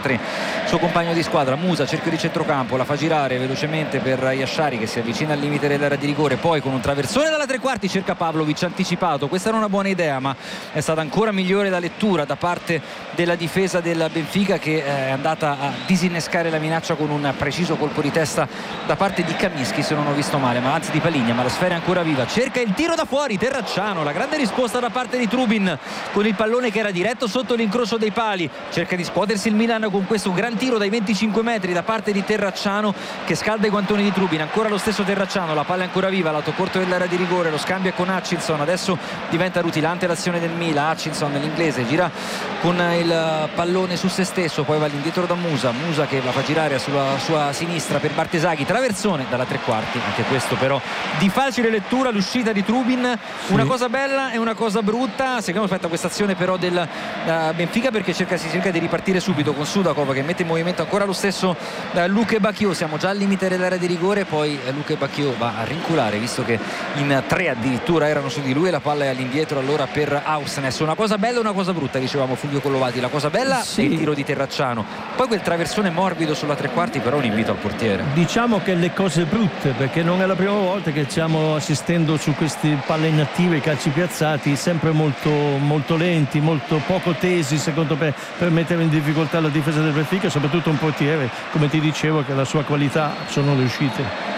suo compagno di squadra. Musa, cerchio di centrocampo, la fa girare velocemente per Yashari che si avvicina al limite dell'area di rigore, poi con un traversone dalla tre quarti cerca Pavlovic anticipato. Questa era una buona idea, ma è stata ancora migliore la lettura da parte della difesa del Benfica, che è andata a disinnescare la minaccia con un preciso colpo di testa da parte di Kaminsky, se non ho visto male, ma anzi di Paligna, ma la sfera è ancora viva. Cerca il tiro da fuori Terracciano, la grande risposta da parte di Trubin con il pallone che era diretto sotto l'incrocio dei pali. Cerca di scuotersi il Milan con questo gran tiro dai 25 metri da parte di Terracciano che scalda i guantoni di Trubin. Ancora lo stesso Terracciano, la palla è ancora viva, lato corto dell'area di rigore, lo scambio è con Hutchinson. Adesso diventa rutilante l'azione del Milan. Hutchinson, l'inglese, gira con il pallone su se stesso, poi va all'indietro da Musa che la fa girare sulla sua sinistra per Bartesaghi, traversone dalla tre quarti. Anche questo però di facile lettura, l'uscita di Trubin, una cosa bella e una cosa brutta. Secondo aspetta questa azione però del Benfica, perché si cerca di ripartire subito con Sudakov che mette in movimento ancora lo stesso Luke Bacchio. Siamo già al limite dell'area di rigore, poi Luke Bacchio va a rinculare visto che in tre addirittura erano su di lui, e la palla è all'indietro allora per Ausenes. Una cosa bella e una cosa brutta, dicevamo Fulvio Collovati. La cosa bella è il tiro di Terracciano, poi quel traversone morbido sulla tre quarti, però un invito al portiere. Diciamo che le cose brutte, perché non è la prima volta che stiamo assistendo su questi palle inattive, calci piazzati sempre molto, molto lenti, molto poco tesi, secondo me, per mettere in difficoltà la difesa del Benfica, soprattutto un portiere, come ti dicevo, che la sua qualità sono le uscite.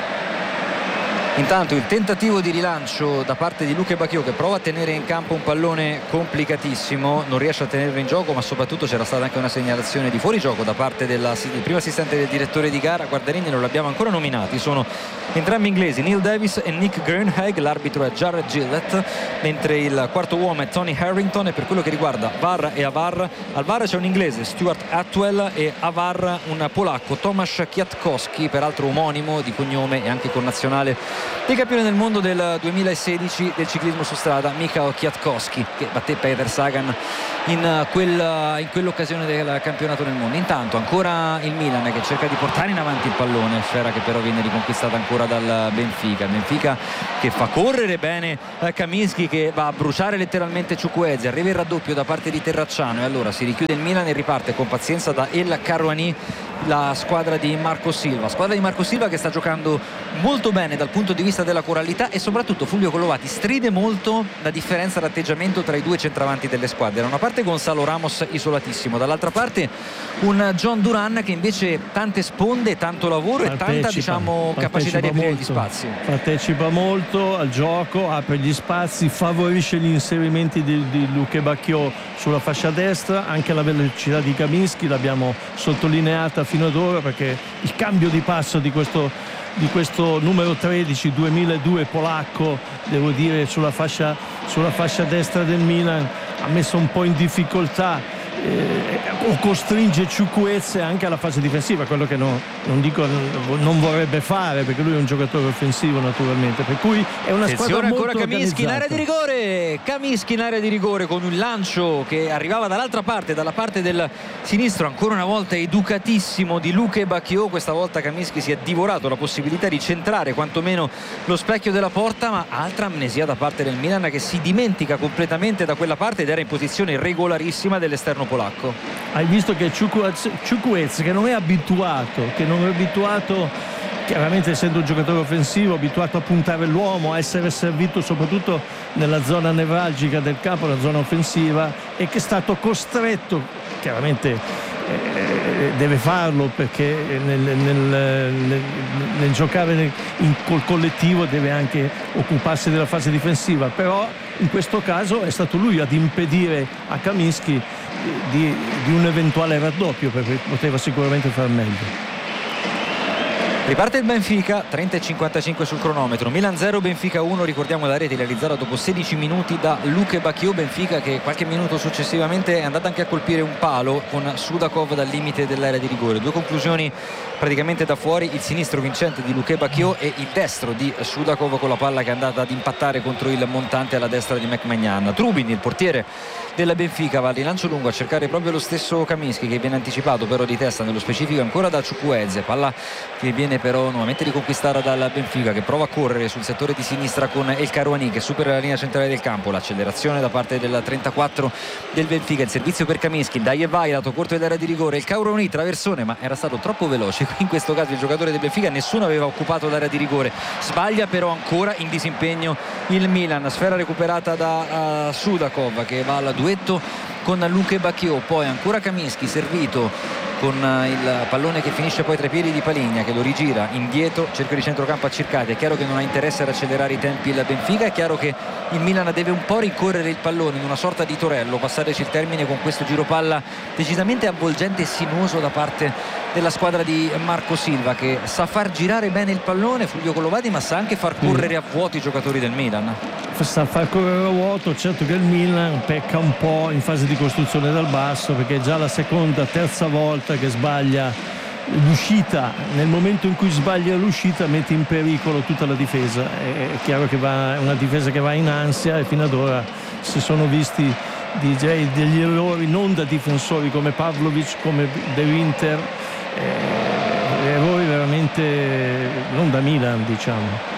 Intanto il tentativo di rilancio da parte di Luke Bacchio, che prova a tenere in campo un pallone complicatissimo, non riesce a tenerlo in gioco, ma soprattutto c'era stata anche una segnalazione di fuorigioco da parte del primo assistente del direttore di gara. Guardarini non l'abbiamo ancora nominati, sono entrambi inglesi, Neil Davis e Nick Gernhag, l'arbitro è Jared Gillett, mentre il quarto uomo è Tony Harrington. E per quello che riguarda VAR e AVAR, al VAR c'è un inglese, Stuart Atwell, e AVAR un polacco, Tomasz Kwiatkowski, peraltro omonimo di cognome e anche connazionale del campione del mondo del 2016 del ciclismo su strada, Michał Kwiatkowski, che batté Peter Sagan in quell'occasione del campionato del mondo. Intanto ancora il Milan che cerca di portare in avanti il pallone, sfera che però viene riconquistata ancora dal Benfica. Il Benfica che fa correre bene Kaminsky, che va a bruciare letteralmente Chukwueze. Arriva il raddoppio da parte di Terracciano e allora si richiude il Milan e riparte con pazienza da El Karouani la squadra di Marco Silva che sta giocando molto bene dal punto di vista della coralità, e soprattutto Fulvio Collovati stride molto la differenza d'atteggiamento tra i due centravanti delle squadre. Da una parte Gonzalo Ramos isolatissimo, dall'altra parte un John Duran che invece tante sponde, tanto lavoro e tanta capacità di aprire gli spazi. Partecipa molto al gioco, apre gli spazi, favorisce gli inserimenti di Luke Bacchio sulla fascia destra, anche la velocità di Kaminsky l'abbiamo sottolineata fino ad ora, perché il cambio di passo di questo numero 13 2002 polacco, devo dire, sulla fascia destra del Milan ha messo un po' in difficoltà o costringe Chukwueze anche alla fase difensiva, quello che non vorrebbe fare, perché lui è un giocatore offensivo naturalmente, per cui è una squadra molto ancora Kaminsky in area di rigore, con un lancio che arrivava dall'altra parte, dalla parte del sinistro, ancora una volta educatissimo di Luke Bacchio. Questa volta Kaminsky si è divorato la possibilità di centrare quantomeno lo specchio della porta, ma altra amnesia da parte del Milan che si dimentica completamente da quella parte ed era in posizione regolarissima dell'esterno polacco. Hai visto che Chukwueze, che non è abituato, chiaramente essendo un giocatore offensivo, abituato a puntare l'uomo, a essere servito soprattutto nella zona nevralgica del campo, la zona offensiva, e che è stato costretto, chiaramente deve farlo perché nel giocare col collettivo deve anche occuparsi della fase difensiva, però in questo caso è stato lui ad impedire a Kaminsky di un eventuale raddoppio, perché poteva sicuramente far meglio. Riparte il Benfica, 30:55 sul cronometro, Milan 0, Benfica 1. Ricordiamo la rete realizzata dopo 16 minuti da Luke Bacchio. Benfica che qualche minuto successivamente è andata anche a colpire un palo con Sudakov dal limite dell'area di rigore. Due conclusioni praticamente da fuori, il sinistro vincente di Luke Bacchio e il destro di Sudakov con la palla che è andata ad impattare contro il montante alla destra di McMahon. Trubin, il portiere della Benfica, va al rilancio lungo a cercare proprio lo stesso Kaminsky, che viene anticipato però di testa, nello specifico ancora da Chukwueze, palla che viene viene però nuovamente riconquistata dal Benfica, che prova a correre sul settore di sinistra con El Karouani che supera la linea centrale del campo. L'accelerazione da parte del 34 del Benfica, il servizio per Kaminsky, dai e vai, lato corto dell'area di rigore, il Karouani traversone ma era stato troppo veloce in questo caso il giocatore del Benfica, nessuno aveva occupato l'area di rigore, sbaglia però ancora in disimpegno il Milan. Sfera recuperata da Sudakov che va al duetto con Luke Bacchio, poi ancora Kaminsky servito con il pallone che finisce poi tra i piedi di Paligna, che lo rigira indietro, cerca di centrocampo a Circati. È chiaro che non ha interesse ad accelerare i tempi il Benfica, è chiaro che il Milan deve un po' rincorrere il pallone in una sorta di torello, passarci il termine con questo giro palla decisamente avvolgente e sinuoso da parte della squadra di Marco Silva, che sa far girare bene il pallone Fulvio Collovati, ma sa anche far correre a vuoto i giocatori del Milan. Sa far correre a vuoto. Certo che il Milan pecca un po' in fase di costruzione dal basso, perché è già la seconda, terza volta che sbaglia l'uscita. Nel momento in cui sbaglia l'uscita mette in pericolo tutta la difesa. È chiaro che è una difesa che va in ansia, e fino ad ora si sono visti degli errori non da difensori come Pavlovic, come De Winter, errori veramente non da Milan, diciamo.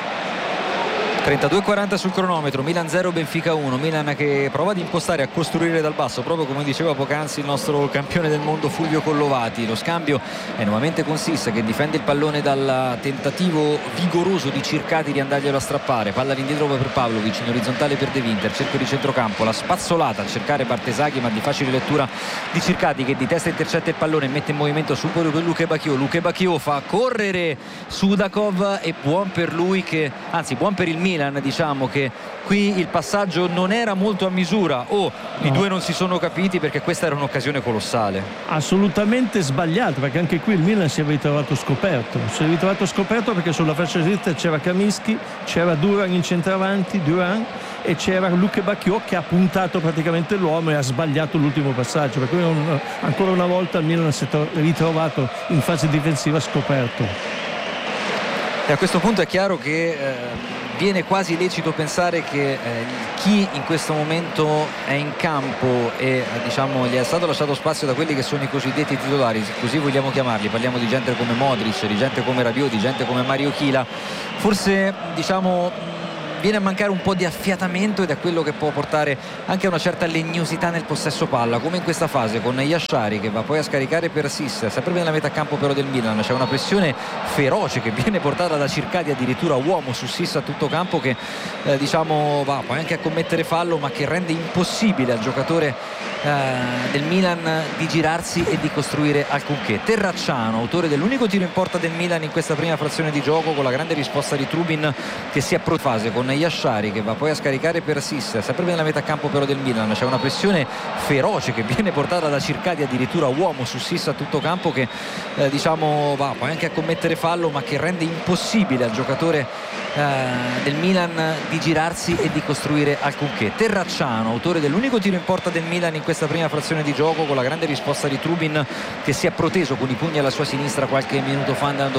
32:40 sul cronometro, Milan 0 Benfica 1. Milan che prova ad impostare, a costruire dal basso, proprio come diceva poc'anzi il nostro campione del mondo Fulvio Collovati. Lo scambio è nuovamente con Sissa che difende il pallone dal tentativo vigoroso di Circati di andarglielo a strappare. Palla all'indietro per Pavlovic, in orizzontale per De Winter, cerco di centrocampo, la spazzolata a cercare Bartesaghi, ma di facile lettura di Circati che di testa intercetta il pallone e mette in movimento subito per Luke Bacchio. Luke Bacchio fa correre Sudakov e buon per lui, che anzi buon per il Milan, diciamo che qui il passaggio non era molto a misura, i due non si sono capiti, perché questa era un'occasione colossale. Assolutamente sbagliato, perché anche qui il Milan si è ritrovato scoperto perché sulla fascia dritta c'era Kaminsky, c'era Duran in centravanti, e c'era Luke Bacchio che ha puntato praticamente l'uomo e ha sbagliato l'ultimo passaggio, per cui ancora una volta il Milan si è ritrovato in fase difensiva scoperto. E a questo punto è chiaro che viene quasi lecito pensare che chi in questo momento è in campo e diciamo gli è stato lasciato spazio da quelli che sono i cosiddetti titolari, così vogliamo chiamarli, parliamo di gente come Modric, di gente come Rabiot, di gente come Mario Chila, forse diciamo viene a mancare un po' di affiatamento, ed è quello che può portare anche a una certa legnosità nel possesso palla, come in questa fase con Yashari che va poi a scaricare per Sissa, sempre nella metà campo però del Milan. C'è una pressione feroce che viene portata da Circati, addirittura uomo su Sissa a tutto campo, che diciamo va poi anche a commettere fallo, ma che rende impossibile al giocatore del Milan di girarsi e di costruire alcunché. Terracciano, autore dell'unico tiro in porta del Milan in questa prima frazione di gioco, con la grande risposta di Trubin che si è fase con Yashari che va poi a scaricare per Sissa, sempre nella metà campo però del Milan. C'è una pressione feroce che viene portata da Circati, addirittura uomo su Sissa a tutto campo, che diciamo va poi anche a commettere fallo, ma che rende impossibile al giocatore del Milan di girarsi e di costruire alcunché. Terracciano, autore dell'unico tiro in porta del Milan in questa prima frazione di gioco, con la grande risposta di Trubin che si è proteso con i pugni alla sua sinistra qualche minuto fa andando